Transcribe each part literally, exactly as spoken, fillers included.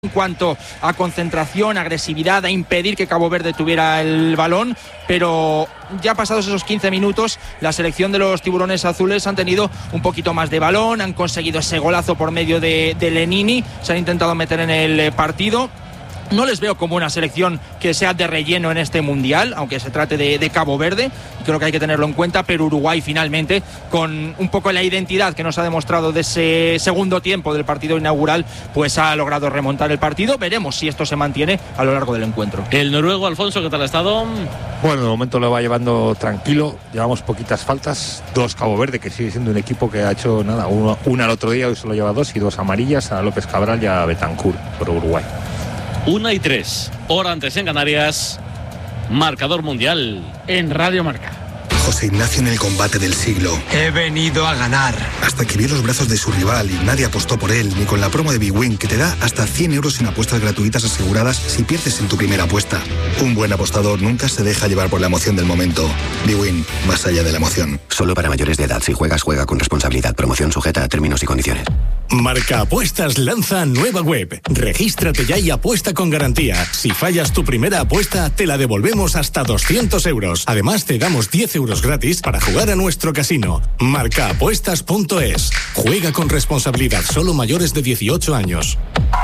en cuanto a concentración, agresividad, a impedir que Cabo Verde tuviera el balón, pero ya pasados esos quince minutos la selección de los tiburones azules han tenido un poquito más de balón, han conseguido ese golazo por medio de, de Lenini, se han intentado meter en el partido. No les veo como una selección que sea de relleno en este Mundial, aunque se trate de, de Cabo Verde, y creo que hay que tenerlo en cuenta, pero Uruguay finalmente, con un poco la identidad que nos ha demostrado de ese segundo tiempo del partido inaugural, pues ha logrado remontar el partido. Veremos si esto se mantiene a lo largo del encuentro. El noruego, Alfonso, ¿qué tal ha estado? Bueno, de momento lo va llevando tranquilo, llevamos poquitas faltas, dos Cabo Verde, que sigue siendo un equipo que ha hecho nada, uno, una al otro día, hoy solo lleva dos, y dos amarillas a López Cabral y a Betancourt por Uruguay. Una y tres, hora antes en Canarias, marcador mundial en Radio Marca. José Ignacio en el combate del siglo. He venido a ganar. Hasta que vio los brazos de su rival y nadie apostó por él, ni con la promo de Bwin, que te da hasta cien euros en apuestas gratuitas aseguradas si pierdes en tu primera apuesta. Un buen apostador nunca se deja llevar por la emoción del momento. Bwin, más allá de la emoción. Solo para mayores de edad. Si juegas, juega con responsabilidad. Promoción sujeta a términos y condiciones. Marca Apuestas lanza nueva web. Regístrate ya y apuesta con garantía. Si fallas tu primera apuesta, te la devolvemos hasta doscientos euros. Además, te damos diez euros gratis para jugar a nuestro casino. marca apuestas punto es. Juega con responsabilidad. Solo mayores de dieciocho años.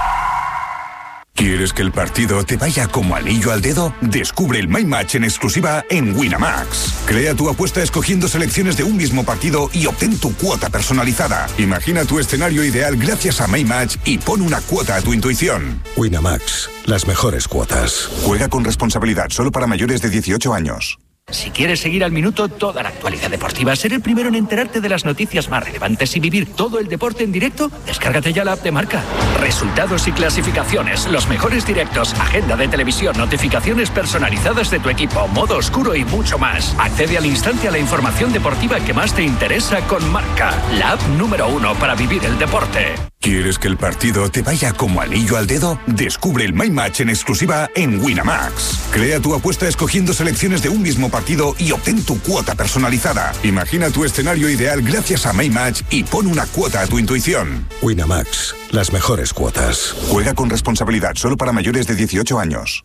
¿Quieres que el partido te vaya como anillo al dedo? Descubre el My Match en exclusiva en Winamax. Crea tu apuesta escogiendo selecciones de un mismo partido y obtén tu cuota personalizada. Imagina tu escenario ideal gracias a My Match y pon una cuota a tu intuición. Winamax, las mejores cuotas. Juega con responsabilidad, solo para mayores de dieciocho años. Si quieres seguir al minuto toda la actualidad deportiva, ser el primero en enterarte de las noticias más relevantes y vivir todo el deporte en directo, descárgate ya la app de Marca. Resultados y clasificaciones, los mejores directos, agenda de televisión, notificaciones personalizadas de tu equipo, modo oscuro y mucho más. Accede al instante a la información deportiva que más te interesa con Marca, la app número uno para vivir el deporte. ¿Quieres que el partido te vaya como anillo al dedo? Descubre el My Match en exclusiva en Winamax. Crea tu apuesta escogiendo selecciones de un mismo partido y obtén tu cuota personalizada. Imagina tu escenario ideal gracias a My Match y pon una cuota a tu intuición. Winamax, las mejores cuotas. Juega con responsabilidad, solo para mayores de dieciocho años.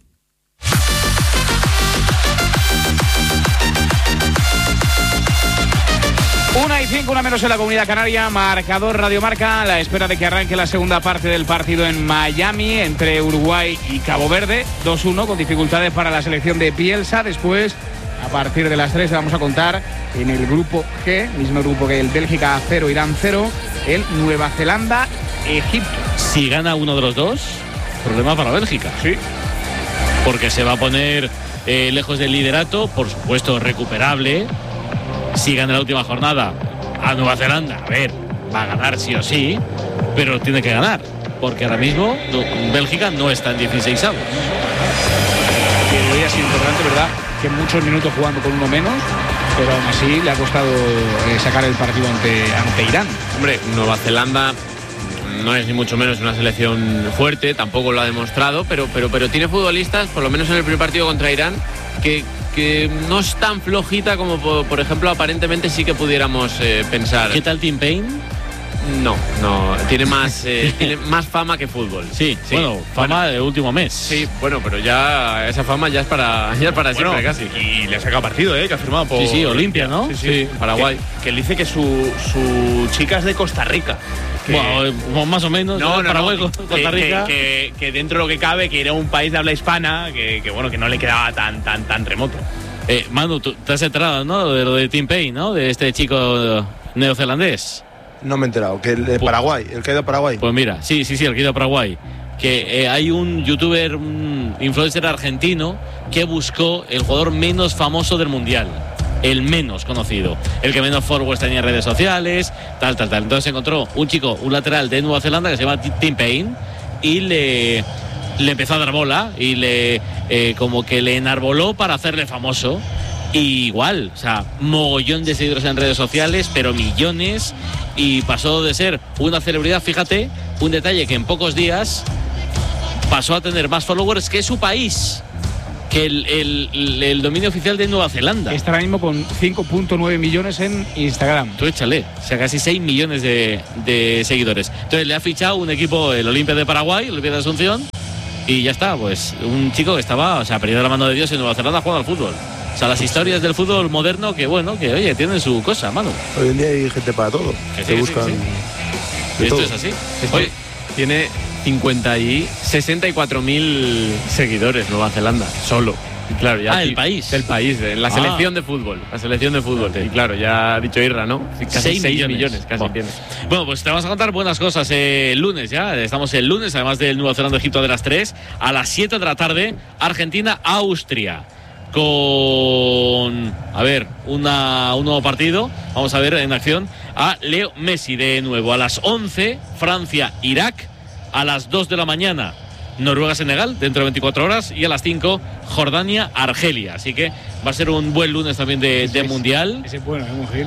Una y cinco, una menos en la Comunidad Canaria, marcador Radio Marca, a la espera de que arranque la segunda parte del partido en Miami entre Uruguay y Cabo Verde, dos uno, con dificultades para la selección de Bielsa. Después, a partir de las tres, le vamos a contar en el grupo G, mismo grupo que el Bélgica cero, Irán cero, el Nueva Zelanda, Egipto. Si gana uno de los dos, problema para Bélgica. Sí. Porque se va a poner eh, lejos del liderato, por supuesto recuperable. Si gana la última jornada a Nueva Zelanda, a ver, va a ganar sí o sí, pero tiene que ganar, porque ahora mismo no, Bélgica no está en dieciséis avos. Y hoy ha sido importante, ¿verdad?, que muchos minutos jugando con uno menos, pero aún así le ha costado eh, sacar el partido ante, ante Irán. Hombre, Nueva Zelanda no es ni mucho menos una selección fuerte, tampoco lo ha demostrado, pero, pero, pero tiene futbolistas, por lo menos en el primer partido contra Irán, que... que no es tan flojita como, por, por ejemplo, aparentemente sí que pudiéramos eh, pensar. ¿Qué tal Tim Payne? No, no, tiene más eh, tiene más fama que fútbol. Sí, sí. Bueno, fama bueno, de último mes. Sí, bueno, pero ya esa fama ya es para, ya es para bueno, siempre casi. Y le ha sacado partido, ¿eh? Que ha firmado por... Sí, sí, Olimpia, ¿no? Sí, sí, sí, Paraguay. Que, que él dice que su, su chica es de Costa Rica. Que... Bueno, más o menos. No, no, Paraguay, no, Costa Rica. Que, que, que dentro de lo que cabe, que era un país de habla hispana, que, que bueno, que no le quedaba tan, tan, tan remoto. Eh, Manu, tú te has enterado, ¿no? De lo de Tim Payne, ¿no? De este chico neozelandés. No me he enterado, que el de Paraguay, el que ha ido a Paraguay. Pues mira, sí, sí, sí, el que ha ido a Paraguay. Que eh, hay un youtuber, un influencer argentino que buscó el jugador menos famoso del mundial. El menos conocido, el que menos followers tenía en redes sociales, tal, tal, tal. Entonces encontró un chico, un lateral de Nueva Zelanda que se llama Tim Payne y le, le empezó a dar bola y le eh, como que le enarboló para hacerle famoso. Y igual, o sea, mogollón de seguidores en redes sociales, pero millones, y pasó de ser una celebridad, fíjate, un detalle que en pocos días pasó a tener más followers que su país, que el, el, el dominio oficial de Nueva Zelanda. Está ahora mismo con cinco punto nueve millones en Instagram. Tú échale, o sea, casi seis millones de, de seguidores. Entonces le ha fichado un equipo, el Olimpia de Paraguay, el Olimpia de Asunción, y ya está, pues un chico que estaba, o sea, perdido la mano de Dios en Nueva Zelanda jugando al fútbol. O sea, las historias del fútbol moderno que, bueno, que oye, tienen su cosa, mano. Hoy en día hay gente para todo. Que se sí, buscan. Sí, sí. Esto todo. es así. Esto Oye, tiene cincuenta y sesenta y cuatro mil seguidores Nueva Zelanda, solo. Y claro, ya ah, el país. El país, la selección ah. de fútbol. La selección de fútbol. Y claro, ya ha dicho Irra, ¿no? Casi seis millones. millones casi bueno. tiene. Bueno, pues te vamos a contar buenas cosas el lunes ya. Estamos el lunes, además del Nueva Zelanda Egipto de las tres, a las siete de la tarde, Argentina-Austria. Con, a ver, una, un nuevo partido. Vamos a ver en acción a Leo Messi de nuevo. A las once, Francia-Irak. A las dos de la mañana, Noruega-Senegal, dentro de veinticuatro horas. Y a las cinco, Jordania-Argelia. Así que va a ser un buen lunes también de, de Mundial. Ese es bueno, ¿eh, Mujil?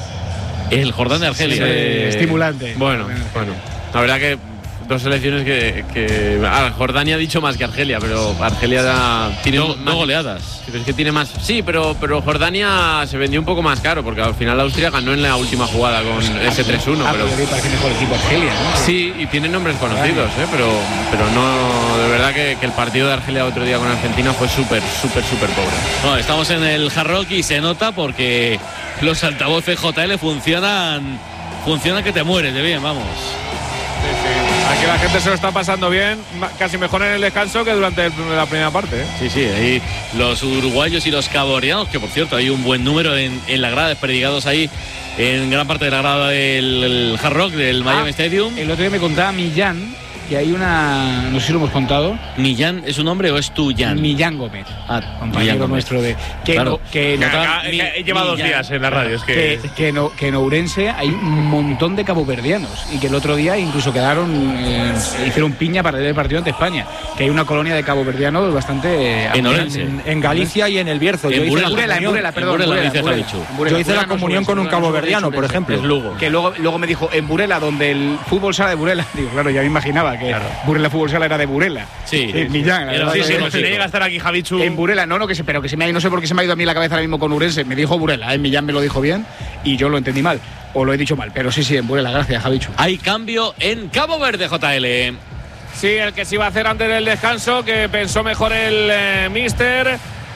El Jordania-Argelia. Sí, eh, estimulante. Bueno, bueno. La verdad que dos selecciones que, que ah, Jordania ha dicho más que Argelia, pero Argelia da, tiene no, más no goleadas. Es que tiene más. Sí, pero pero Jordania se vendió un poco más caro porque al final Austria ganó en la última jugada con ese tres uno. Ah, pero pero parece mejor equipo Argelia, ¿no? Sí, y tiene nombres conocidos, ¿eh? pero pero no, de verdad que, que el partido de Argelia otro día con Argentina fue súper, súper, súper pobre. No, estamos en el Hard Rock y se nota porque los altavoces J L funcionan, funcionan que te mueres de bien, vamos. Sí, sí. Aquí la gente se lo está pasando bien, casi mejor en el descanso que durante el, la primera parte, ¿eh? Sí, sí, ahí los uruguayos y los caboverdianos, que por cierto hay un buen número en, en la grada, desperdigados ahí en gran parte de la grada del el Hard Rock, del Miami ah, Stadium. El otro día me contaba Millán que hay una, no sé si lo hemos contado. ¿Millán es un hombre o es tu Jan? Millán Gómez, ah, compañero Millán nuestro Gómez. de que claro. no, que, que, no, acá, mi, que lleva dos días en la radio, es que que, que, no, que en Ourense hay un montón de caboverdianos y que el otro día incluso quedaron eh, hicieron piña para el partido ante España, que hay una colonia de caboverdianos bastante en Ourense, en, en Galicia y en el Bierzo. En Yo Burela, hice la en Burela, perdón, en Burela, Burela, Burela, Burela, Burela. Yo hice la comunión con un caboverdiano, por ejemplo. Es Lugo. Que luego, luego me dijo, en Burela, donde el fútbol sala de Burela. Digo, claro, ya me imaginaba que claro. Burela Fútbol Sala era de Burela. Sí. Eh, Millán, Era, sí, sí, no no llega a estar aquí Javichu. En Burela, no, no, que se, pero que se me ha, no sé por qué se me ha ido a mí la cabeza ahora mismo con Urense. Me dijo Burela, en Millán me lo dijo bien y yo lo entendí mal. O lo he dicho mal, pero sí, sí, en Burela, gracias, Javichu. Hay cambio en Cabo Verde, J L. Sí, el que se iba a hacer antes del descanso, que pensó mejor el eh, míster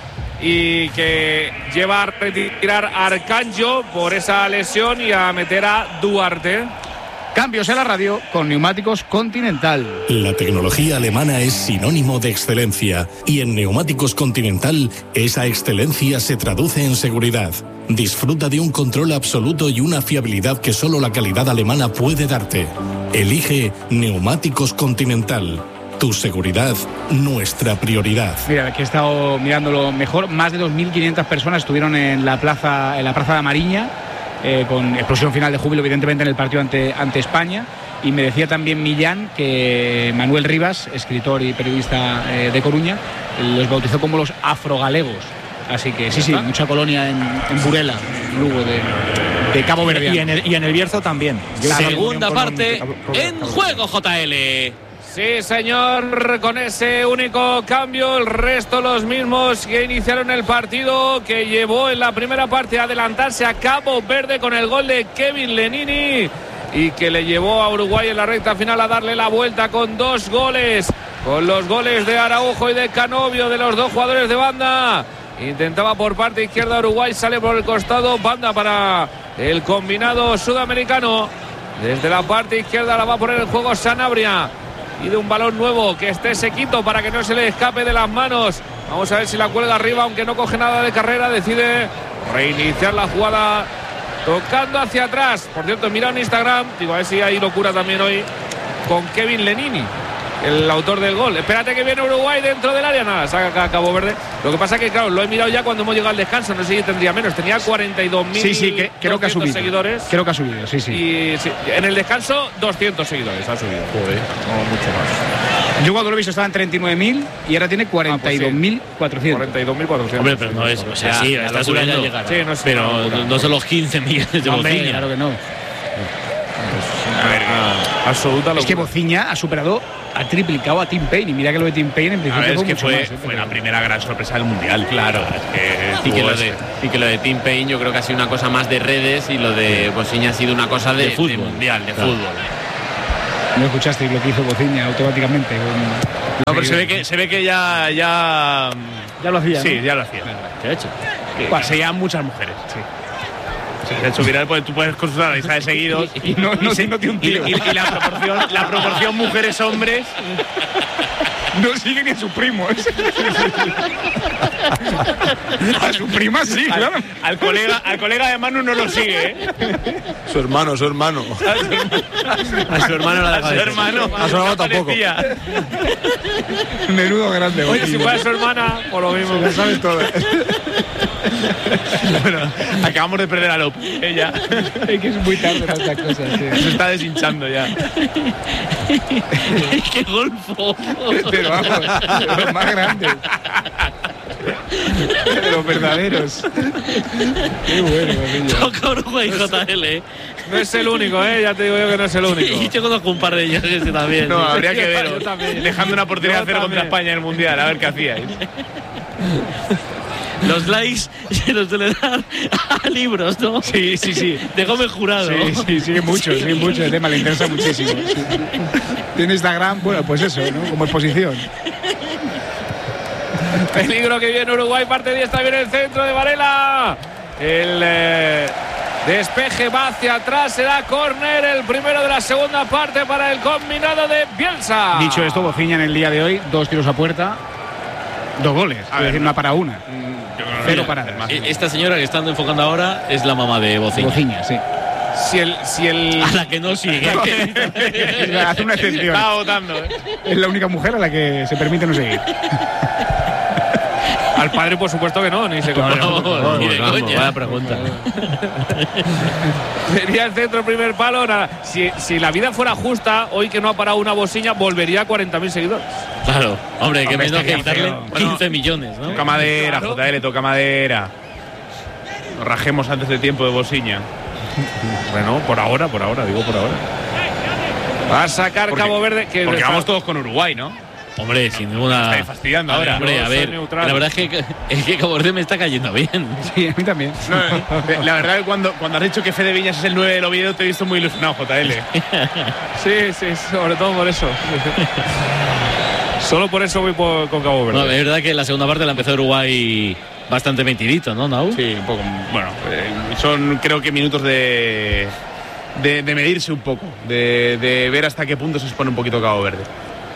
y que lleva a retirar a Arcanjo por esa lesión y a meter a Duarte. Cambios en la radio con Neumáticos Continental. La tecnología alemana es sinónimo de excelencia y en Neumáticos Continental esa excelencia se traduce en seguridad. Disfruta de un control absoluto y una fiabilidad que solo la calidad alemana puede darte. Elige Neumáticos Continental. Tu seguridad, nuestra prioridad. Mira, aquí he estado mirándolo mejor. Más de dos mil quinientas personas estuvieron en la plaza, en la plaza de Amariña. Eh, con explosión final de júbilo, evidentemente, en el partido ante, ante España. Y me decía también Millán que Manuel Rivas, escritor y periodista eh, de Coruña, los bautizó como los afrogalegos. Así que sí, sí, mucha colonia en, en Burela, Lugo, de, de Cabo Verde. Y en el, y en el Bierzo también. La segunda parte en juego, J L. Sí, señor, con ese único cambio, el resto los mismos que iniciaron el partido, que llevó en la primera parte a adelantarse a Cabo Verde con el gol de Kevin Lenini y que le llevó a Uruguay en la recta final a darle la vuelta con dos goles, con los goles de Araujo y de Canovio, de los dos jugadores de banda. Intentaba por parte izquierda Uruguay, sale por el costado, banda para el combinado sudamericano. Desde la parte izquierda la va a poner en juego Sanabria. Y de un balón nuevo que esté sequito para que no se le escape de las manos. Vamos a ver si la cuelga arriba, aunque no coge nada de carrera. Decide reiniciar la jugada tocando hacia atrás. Por cierto, mira en Instagram, digo, a ver si hay locura también hoy con Kevin Lenini, el autor del gol. Espérate que viene Uruguay dentro del área. Nada, saca a Cabo Verde. Lo que pasa es que, claro, lo he mirado ya cuando hemos llegado al descanso. No sé si tendría menos. Tenía cuarenta y dos mil sí, sí, que, creo que ha subido. seguidores. Creo que ha subido, sí, sí. Y sí, en el descanso, doscientos seguidores ha subido. Joder. No, mucho más. Yo cuando lo he visto estaba en treinta y nueve mil y ahora tiene cuarenta y dos mil cuatrocientos. cuarenta y dos mil cuatrocientos. Hombre, pero no es, o sea, sí, está subiendo. Sí, no es pero una no son los quince millones de Bociña. Claro que no. A ver, absoluta locura. Es que Bociña ha superado ha triplicado a Tim Payne. Y mira que lo de Tim Payne en principio es fue que mucho fue, más, ¿eh? fue la primera gran sorpresa del Mundial. Claro, es que y, que lo de, y que lo de Tim Payne yo creo que ha sido una cosa más de redes y lo de Bociña ha sido una cosa de, de fútbol, de mundial, de claro. fútbol. No escuchasteis lo que hizo Bociña automáticamente. No, pero se ve que, se ve que ya, ya. Ya lo hacía. Sí, ¿no? ya lo hacía. ¿Qué ha hecho? Que, que seguían muchas mujeres. Sí. Sí, de hecho, viral, pues, tú puedes consultar la lista de seguidos y no, no, y, se, no tiene un tío. y, y, y la proporción, la proporción mujeres-hombres. No sigue ni a su primo. ¿eh? A su prima sí, al, claro. Al colega, al colega de Manu no lo sigue, ¿eh? Su hermano, su hermano. A su hermano la A su hermano. A su hermano tampoco. Menudo grande. Oye, si fuera su hermana, por lo mismo. Lo sabes todo. Bueno, acabamos de perder a López. Ella. Es que es muy tarde para estas cosas. Sí. Se está deshinchando ya. ¡Qué golfo! Pero vamos, los más grandes. De los verdaderos. Qué bueno, Bociña. Toca Uruguay J L. No es el único, ¿eh? Ya te digo yo que no es el único. Y yo conozco un par de ellos ese también. No, ¿sí? habría que Yo veros. también. Dejando una oportunidad Yo de hacer contra también. España en el Mundial, a ver qué hacíais. Los likes se los suele dar a libros, ¿no? Sí, sí, sí. De Gómez Jurado. Sí, sí, sigue mucho, sigue mucho el tema, le interesa muchísimo. Sí. Tiene Instagram, bueno, pues eso, ¿no? Como exposición. Peligro que viene Uruguay, parte de está bien el centro de Varela. El eh, despeje va hacia atrás, será córner, el primero de la segunda parte para el combinado de Bielsa. Dicho esto, Bociña en el día de hoy, dos tiros a puerta, dos goles, A es ver, decir, no. una para una. Cero paradas. Eh, Esta señora que están enfocando ahora es la mamá de Bociña. Bociña, sí. Si el, si el... A la que no sigue. Hace una excepción. Estaba votando, ¿eh? Es la única mujer a la que se permite no seguir. Al padre, por supuesto que no, ni se No, conoce. no, ni de Vamos, coña. vaya pregunta. Sería el centro, primer palo. Nada. Si, si la vida fuera justa, hoy que no ha parado una Bociña, volvería a cuarenta mil seguidores. Claro, hombre, que Hombre, menos que estaría quitarle feo. quince millones, ¿no? Toca madera, Claro. J L, toca madera. Nos rajemos antes de tiempo de Bociña. Bueno, por ahora, por ahora, digo por ahora. Va a sacar Porque- Cabo Verde. Que Porque está- vamos todos con Uruguay, ¿no? Hombre, sin ninguna. Estáis fastidiando A ver, ahora. hombre, Yo a soy ver. neutral. La verdad es que, es que Cabo Verde me está cayendo bien. Sí, a mí también. No, eh, la verdad es que cuando, cuando has dicho que Fede Viñas es el nueve del Oviedo, te he visto muy ilusionado, J L. Sí, sí, sobre todo por eso. Solo por eso voy por- con Cabo Verde. No, es verdad que la segunda parte la empezó Uruguay bastante metidito, ¿no, Nau? Sí, un poco. Bueno, eh, son creo que minutos de, de, de medirse un poco, de, de ver hasta qué punto se expone un poquito Cabo Verde.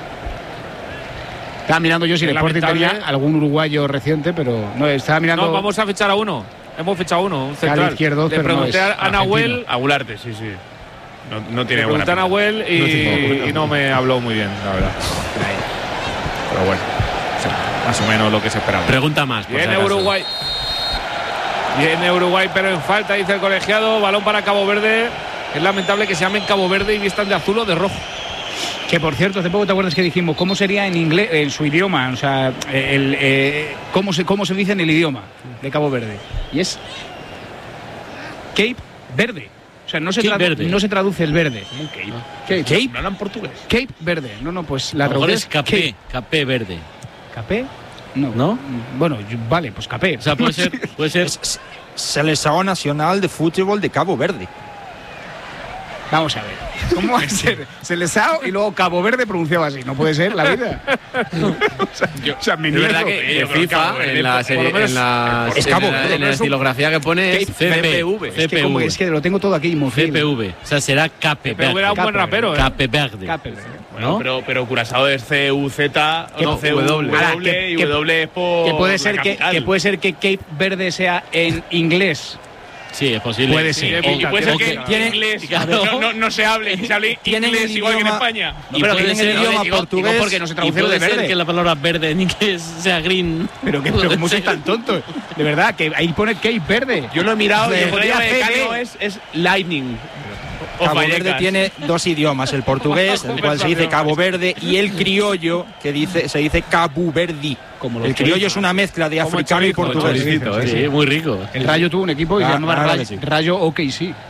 Estaba mirando yo si el Es Sporting lamentable. tenía algún uruguayo reciente, pero no, estaba mirando. No, vamos a fichar a uno. Hemos fichado uno, un Al central. izquierdo, Le pero no pregunté es a a Nahuel, argentino. A Gularte, sí, sí. No, no tiene le buena pregunté a pinta. Nahuel y, No tiene- y no me habló muy bien, la verdad. Pero bueno, más o menos lo que se esperaba. Pregunta más. por si Viene acaso. Uruguay. Viene Uruguay, pero en falta, dice el colegiado. Balón para Cabo Verde. Es lamentable que se llamen Cabo Verde y vistan de azul o de rojo. Que por cierto, hace poco te acuerdas que dijimos cómo sería en inglés, en su idioma, o sea, el, eh, cómo, se, cómo se dice en el idioma de Cabo Verde. Y es Cape Verde. O sea, no se, Cape tradu- Verde. no se traduce el verde. Cape. Cape. Cape. ¿No hablan portugués? Cape Verde. No, no, pues la A lo mejor traducción es Capé, Capé Verde. ¿Capé? No. ¿No? Bueno, yo- vale, pues Capé. O sea, puede ser, puede ser. Es Selección Nacional de Fútbol de Cabo Verde. Vamos a ver. ¿Cómo va a ser? Seleção y luego Cabo Verde pronunciado así. No puede ser la vida. o sea, o sea, me Es verdad niego. que Eh, en pero FIFA, Cabo Verde, en la, por serie, lo menos, en la, es en Cabo la- Verde, en la es un- estilografía que pone es C P V. C P V. Es que, como, es que lo tengo todo aquí, Mofil. C P V. O sea, será Cape Pero era un Verde. buen rapero, ¿eh? Cape Verde. Cape Verde. Bueno, ¿No? pero, pero Curazao es C U Z, no C W, Ahora, que- y que- W es por Que puede la ser que, capital. que puede ser que Cape Verde sea en inglés. Sí, es posible. Puede Sí, ser. o- Y puede ser o que que- tiene inglés, claro. no, no, no se hable, que se hable Tienen inglés el igual que en idioma- España. Y pero puede tienen el ser- idioma digo, portugués. digo porque no se Y traduce lo puede de ser verde. que la palabra verde en inglés sea green. Pero, que, pero ¿cómo sois tan tontos? De verdad, que ahí pone Cape Verde. Yo lo he mirado y Le el ponía idioma de C Cano B. es, es Lightning. O Cabo Verde Vallecas. tiene dos idiomas, el portugués, el cual se dice Cabo Verde, y el criollo, que dice, se dice Cabo Verdi. Como los El criollo chorizos. es una mezcla de Como el africano y chorizo, el portugués. Sí, muy rico. El Rayo tuvo un equipo y se Ah, llamaba claro Rayo, que sí. Rayo O K C.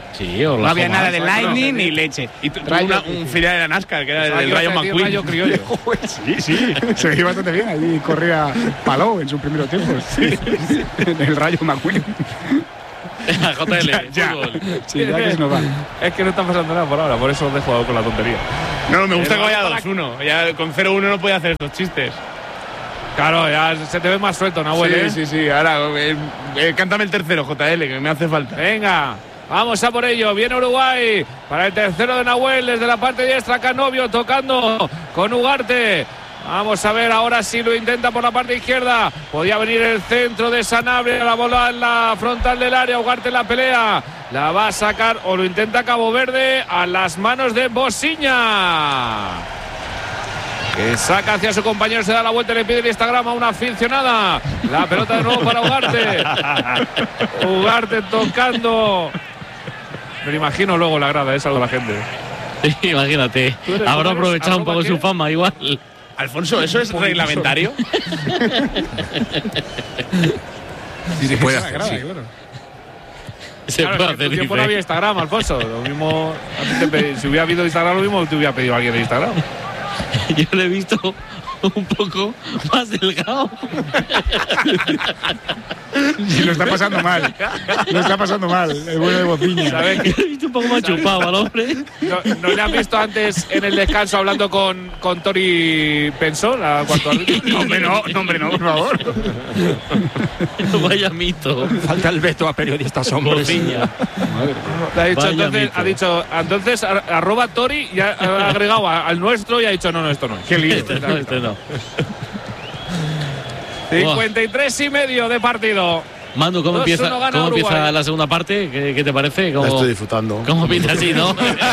Sí, no había nada de Lightning ni leche. Y tu, una, un filial de la NASCAR, que era el, el Rayo McQueen. Rayo criollo. Sí, sí, se veía bastante bien. Allí corría Palou en sus primeros tiempos. Sí, sí. En el Rayo McQueen. J L, ya, fútbol. Sí, ya que se nos va. Es que no está pasando nada por ahora, por eso os dejo con la tontería. No, me gusta El que vaya Rayo dos uno. Ya con cero uno no puede hacer estos chistes. Claro, ya se te ve más suelto, Nahuel. Sí, ¿eh? sí, sí. Ahora, eh, eh, cántame el tercero, J L, que me hace falta. Venga, vamos a por ello. Viene Uruguay para el tercero de Nahuel desde la parte diestra. Canovio tocando con Ugarte. Vamos a ver ahora si lo intenta por la parte izquierda. Podía venir el centro de Sanabria. La bola en la frontal del área. Ugarte en la pelea. La va a sacar o lo intenta Cabo Verde a las manos de Bosiña. Que saca hacia su compañero, se da la vuelta y le pide el Instagram a una aficionada. La pelota de nuevo para Ugarte. Ugarte tocando. Me imagino luego la grada esa de la gente. Sí, imagínate. Habrá aprovechado un poco qué? su fama igual. Alfonso, ¿eso es reglamentario? Sí, se puede hacer, sí. Claro. Se Claro, puede es que en tu hacer. tiempo no había Instagram, Alfonso. Lo mismo, a ti te pedí- si hubiera habido Instagram, lo mismo te hubiera pedido alguien de Instagram. Yo lo he visto un poco más delgado. Sí, lo está pasando mal. Lo está pasando mal. El bueno de Bociña. ¿Sabes qué? Lo he visto un poco más chupado al hombre. ¿No, ¿No le has visto antes en el descanso hablando con, con Tori Pensó, la cuarto árbitro? No, hombre, no, no, hombre, no, por favor. Vaya mito. Falta el veto a periodistas hombres. Bociña. Le ha dicho, Vaya entonces, mito. ha dicho, entonces, ar- arroba Tori y ha, ha agregado a- al nuestro y ha dicho, no, no, esto no es. Qué lío. Este no, este no. cincuenta y tres y medio de partido. Manu, ¿cómo dos empieza, uno gana ¿cómo empieza Uruguay. la segunda parte? ¿Qué, qué te parece? ¿Cómo, La estoy disfrutando. ¿Cómo pinta así, no?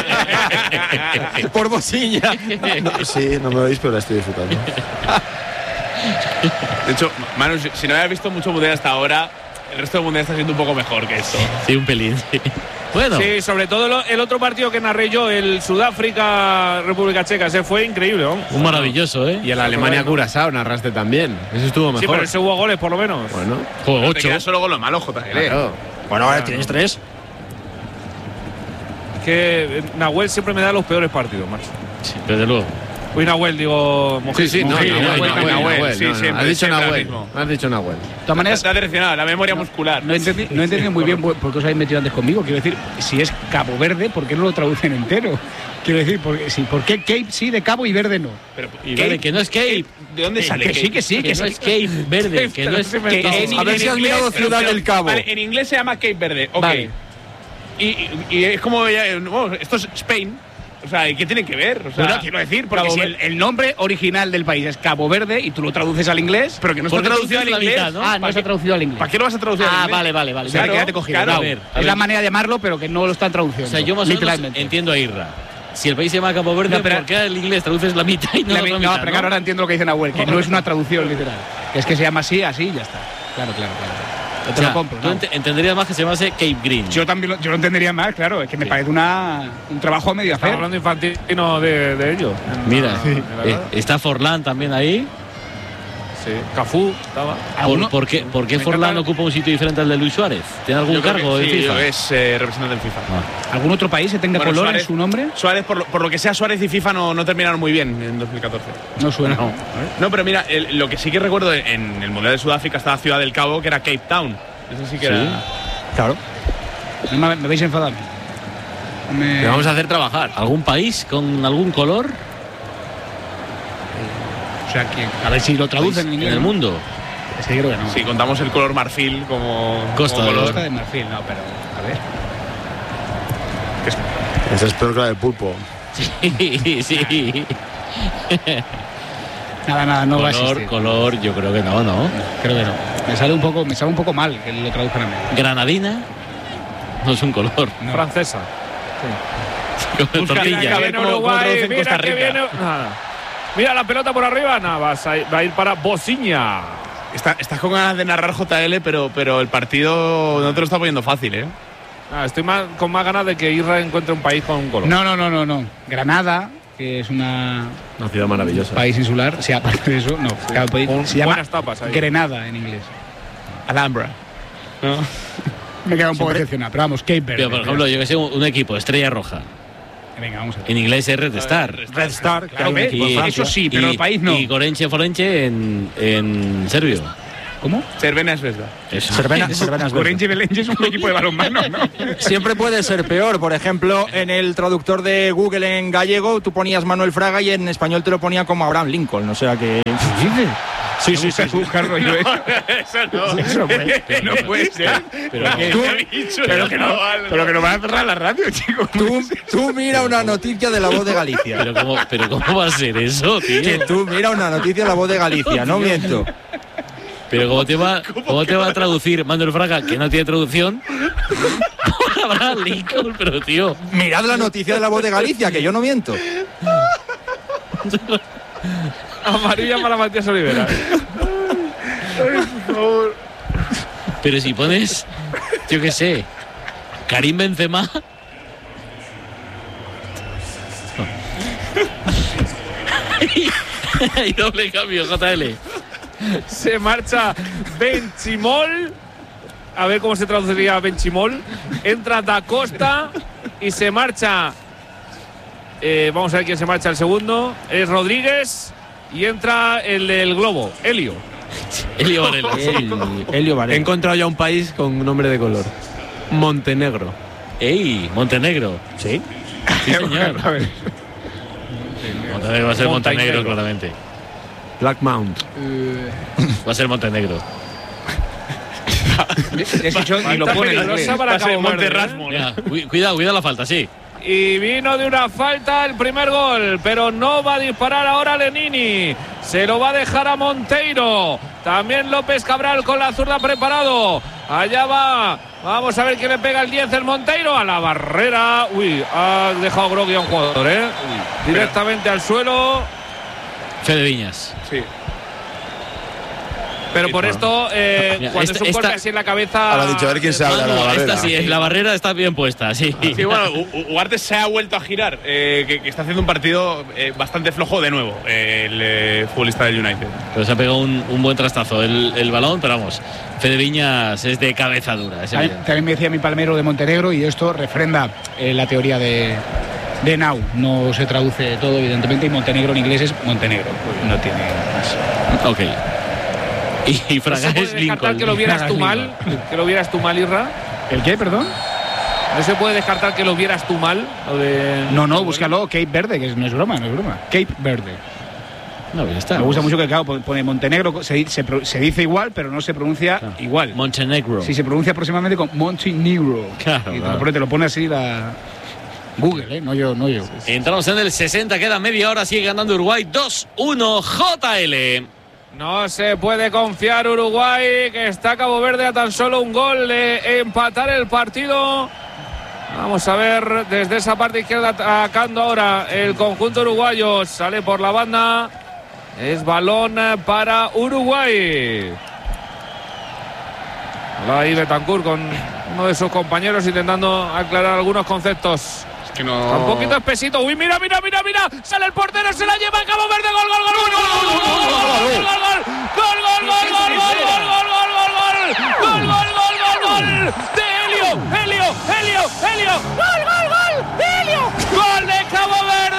Por Bosiña. No, sí, no me lo veis, pero la estoy disfrutando. De hecho, Manu, si, si no habías visto mucho mundial hasta ahora, el resto del mundial está siendo un poco mejor que esto. Sí, un pelín. Sí. Bueno, Sí, sobre todo lo- el otro partido que narré yo, el Sudáfrica-República Checa, ese fue increíble, ¿no? un maravilloso, ¿eh? Y el Alemania-Curazao narraste también. Eso estuvo Sí, mejor. pero ese hubo goles por lo menos. Bueno, Juego No te ocho. quedas solo con lo malo, J L. claro. Bueno, ahora tienes tres. Que eh, Nahuel siempre me da los peores partidos, macho. Sí, desde luego. Uy, Nahuel, digo. Sí, sí, no, Mojica, Nahuel, Nahuel, Nahuel, Nahuel. Nahuel, sí, no, no, siempre, Has dicho siempre al Nahuel. mismo. Has dicho Nahuel. De todas maneras, Te ha direccionado, la memoria muscular. no he entendi- no he entendido muy bien por qué os habéis metido antes conmigo. Quiero decir, si es Cabo Verde, ¿por qué no lo traducen entero? Quiero decir, porque, sí, ¿por qué Cape sí de Cabo y Verde no? Pero, Y vale, que no es Cape. ¿De dónde sale? Que sí, que sí, Que que no sí. es Cape verde, que no es Se me que está- en A ver si has mirado Ciudad del Cabo. Vale, en inglés se llama Cape Verde, ok. Vale. Y, y, y es como, ya, bueno, esto es Spain. O sea, ¿y qué tiene que ver? O sea, Bueno, quiero decir, porque Cabo si Verde- el, el nombre original del país es Cabo Verde y tú lo traduces al inglés, pero que no está Porque traducido al traducido a la inglés. mitad, ¿no? ah, no ¿Para está qué- traducido al inglés. ¿Para qué lo vas a traducir al Ah, inglés? vale, vale, vale. O sea, Claro. quédate cogido. Claro, No, a ver, a es ver. la manera de llamarlo, pero que no lo están traduciendo. O sea, yo más o menos literalmente. entiendo a Irra. Si el país se llama Cabo Verde, No, pero- ¿por qué al inglés traduces la mitad y no La la mi- otra no, mitad, pero claro, ahora entiendo lo que dice Nahuel, que no es una traducción literal. Que es que se llama así, así y ya está. Claro, claro, claro. Yo te O sea, lo compro. tú ¿no? ent- entenderías más que se llamase Cape Green. Yo también lo, yo lo entendería más, claro. Es que me parece una, un trabajo a medio Estamos hacer. hablando infantino de, de ello. Mira, En la- eh, está Forlán también ahí. Sí. Cafú estaba. ¿Por, por qué, por qué Me Forlán encanta- ocupa un sitio diferente al de Luis Suárez? ¿Tiene algún Yo creo cargo que de sí, FIFA? es eh, representante del FIFA. ¿Algún otro país que tenga Bueno, color Suárez- en su nombre? Suárez, por lo, por lo que sea, Suárez y FIFA no, no terminaron muy bien en dos mil catorce. No suena. No. No, pero mira, el- lo que sí que recuerdo en el Mundial de Sudáfrica estaba Ciudad del Cabo, que era Cape Town. Eso sí que Sí. era. Claro. No me, me veis enfadado. Me... Te vamos a hacer trabajar. ¿Algún país con algún color O sea, que, a ver si lo traducen en en inglés. el mundo? Es que creo que no. Si contamos el color marfil como, Costa como de color. Costa de Marfil, no, pero a ver. Esa es peor que la del pulpo. Sí, sí. Nada, nada, no va a color, existir. color, yo creo que no, ¿no? Creo que no. Me sale un poco, me sale un poco mal que lo traduzcan a mí. Granadina no es un color. No. Francesa. Con Busca tortilla. que viene cómo- cómo Uruguay, traducen mira Costa que Rica. viene- nada. Mira la pelota por arriba, nada, va a, va a ir para Bosiña. Está, estás con ganas de narrar J L, pero, pero el partido no te lo está poniendo fácil, ¿eh? Ah, estoy más, con más ganas de que Israel encuentre un país con un color. No, no, no, no, no. Granada, que es una Una ciudad maravillosa. país insular, sí, aparte de eso, no. Cada país Con se llama buenas tapas ahí. Grenada en inglés. Alhambra. ¿No? Me queda un poco Siempre- decepcionado, pero vamos, Cape Verde. Pero, por ejemplo, yo que sé, un, un equipo, Estrella Roja. Venga, vamos a ver. En inglés es Red Star. Red Star, Claro, que hay ve, un equipo en y- Francia. eso sí, pero y, el país no. Y Gorenche Forenche en, en serbio. ¿Cómo? Cervena Zvezda. Eso. Cervena, Cervena es verde. Orense Belenche es un equipo de balonmano, ¿no? Siempre puede ser peor. Por ejemplo, en el traductor de Google en gallego tú ponías Manuel Fraga y en español te lo ponía como Abraham Lincoln. O sea que... Sí, sí, sí. sí. Buscarlo yo, ¿eh? Eso no. Eso no puede, no puede ser. Pero, Tú, Pero que no, pero que no va a cerrar la radio, chicos. tú, tú mira una noticia de La Voz de Galicia. pero, ¿cómo, pero ¿cómo va a ser eso, tío? Que tú mira una noticia de La Voz de Galicia, no miento. Pero ¿cómo te va, cómo te va a traducir Manuel Fraga, que no tiene traducción? Por Abraham Lincoln, pero tío. Mirad la noticia de La Voz de Galicia, que yo no miento. Amarilla para Matías Olivera. Pero si pones, yo qué sé, Karim Benzema. Hay doble cambio, J L. Se marcha Benchimol. A ver cómo se traduciría Benchimol. Entra Da Costa y se marcha. eh, vamos a ver quién se marcha el segundo. Es Rodríguez. Y entra el del Globo, Helio. Helio Varela. El, Helio He Varela. encontrado ya un país con nombre de color. Montenegro. ¡Ey! Montenegro. Sí. Sí, señor. A ver. Montenegro va a ser Montenegro, Montenegro. claramente. Black Mount. Va a ser Montenegro. De hecho, ni lo Falta pone en peligrosa inglés. para Cabo Verde, ¿eh? Venga, cu- cuidado, cuidado la falta, sí. Y vino de una falta el primer gol, pero no va a disparar ahora Lenini. Se lo va a dejar a Monteiro. También López Cabral con la zurda preparado. Allá va. Vamos a ver quién le pega el diez, el Monteiro. A la barrera. Uy, ha dejado groggy a un jugador, ¿eh? Directamente al suelo. Fede Viñas. Sí. Pero por esto, eh, Mira, cuando esta- es un golpe esta- así en la cabeza. Ahora ha dicho, a ver quién se abre a la Manu, barrera. esta sí, la barrera está bien puesta, sí. Sí, bueno, U- U- Ugarte se ha vuelto a girar, eh, que, que está haciendo un partido eh, bastante flojo de nuevo, eh, el eh, futbolista del United. Pero se ha pegado un, un buen trastazo el, el balón, pero vamos, Fede Viñas es de cabeza dura. Es También, evidente. también me decía mi palmero de Montenegro y esto refrenda eh, la teoría de, de Now. No se traduce todo, evidentemente, y Montenegro en inglés es Montenegro. No tiene más. Ok. Y, y ¿No Fraga se puede es descartar Lincoln. que lo vieras Fraga tú es mal? ¿Que lo vieras tú mal, Irra? ¿El qué, perdón? ¿No se puede descartar que lo vieras tú mal? Lo de... No, no, búscalo, Cape Verde, que no es broma, no es broma. Cape Verde. No, ya está. Me gusta mucho que, claro, pone Montenegro, se, se, pro- se dice igual, pero no se pronuncia igual. Montenegro. Sí, se pronuncia aproximadamente con Montenegro. Claro, y te, claro. Lo pone, te lo pone así la Google, ¿eh? No yo, no yo. Entramos en el sesenta, queda media hora, sigue ganando Uruguay dos uno. J L. No se puede confiar Uruguay, que está Cabo Verde a tan solo un gol de empatar el partido. Vamos a ver desde esa parte izquierda atacando ahora el conjunto uruguayo. Sale por la banda. Es balón para Uruguay. Hola ahí Betancourt con uno de sus compañeros intentando aclarar algunos conceptos. Que no... Está un poquito espesito. Uy, mira, mira, mira, mira. Sale el portero, se la lleva a Cabo Verde. Gol, gol, gol, gol, gol, gol, gol, gol, gol, gol, gol, gol, gol, gol, gol, gol, gol, gol, gol, de Helio, Helio, Helio, Helio, gol, gol, gol, de Helio, gol de Cabo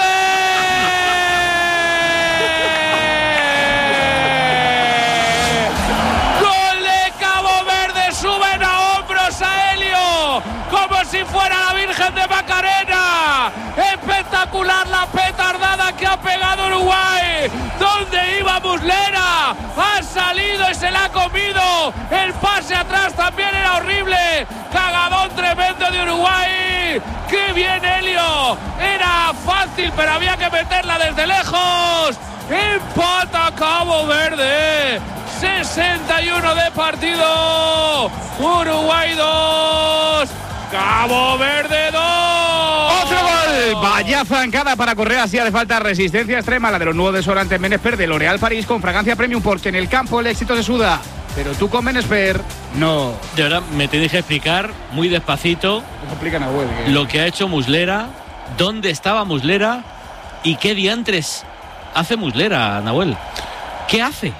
Verde. Gol de Cabo Verde, suben a hombros a Helio, como si fuera la Virgen de Macarena. Espectacular la petardada que ha pegado Uruguay. ¿Dónde iba Muslera? Ha salido y se la ha comido. El pase atrás también era horrible. Cagadón tremendo de Uruguay. ¡Qué bien Helio! Era fácil, pero había que meterla desde lejos. Empata Cabo Verde. sesenta y uno de partido. Uruguay dos. Cabo Verde dos. ¡Otro gol! Vaya zancada para Correa, si hace falta resistencia extrema, la de los nuevos desodorantes Menesper de L'Oréal París con fragancia premium, porque en el campo el éxito se suda. Pero tú con Menesper, no. De verdad, me tenéis que explicar muy despacito Eso explican a web. Que... lo que ha hecho Muslera, dónde estaba Muslera y qué diantres hace Muslera, Nahuel. ¿Qué hace?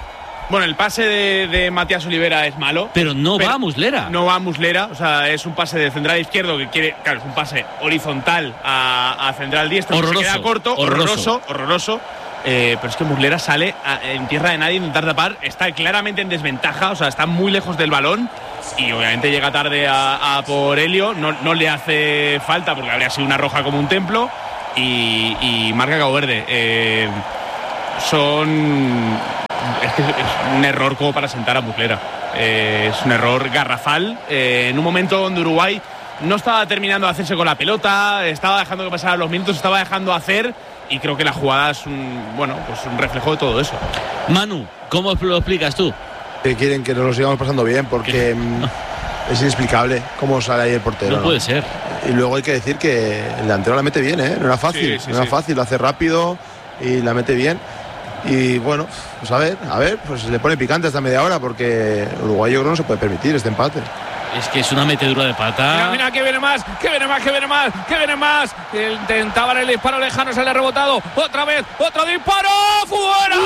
Bueno, el pase de, de Matías Olivera es malo. Pero no pero va a Muslera. No va a Muslera, o sea, es un pase de central izquierdo que quiere, claro, es un pase horizontal a, a central diestro. Horroroso. Que se queda corto, horroroso, horroroso. horroroso. Eh, pero es que Muslera sale a, en tierra de nadie a intentar tapar, está claramente en desventaja, o sea, está muy lejos del balón y obviamente llega tarde a, a por Helio, no, no le hace falta porque habría sido una roja como un templo y, y marca Cabo Verde. Eh, son... Es que es un error como para sentar a Muslera, eh, es un error garrafal, eh, en un momento donde Uruguay no estaba terminando de hacerse con la pelota, estaba dejando que pasaran los minutos, estaba dejando hacer. Y creo que la jugada es un, bueno, pues un reflejo de todo eso. Manu, ¿cómo lo explicas tú? Que quieren que nos lo sigamos pasando bien porque es inexplicable cómo sale ahí el portero. No, ¿no? puede ser. Y luego hay que decir que el delantero la mete bien, ¿eh? No era fácil, sí, sí, no era sí. fácil, lo hace rápido y la mete bien. Y bueno, pues a ver, a ver, pues le pone picante hasta media hora porque Uruguay yo creo no se puede permitir este empate. Es que es una metedura de pata. Mira, mira, que viene más, que viene más, que viene más, que viene más. Intentaban el disparo lejano, se le ha rebotado. Otra vez, otro disparo. ¡Fuera!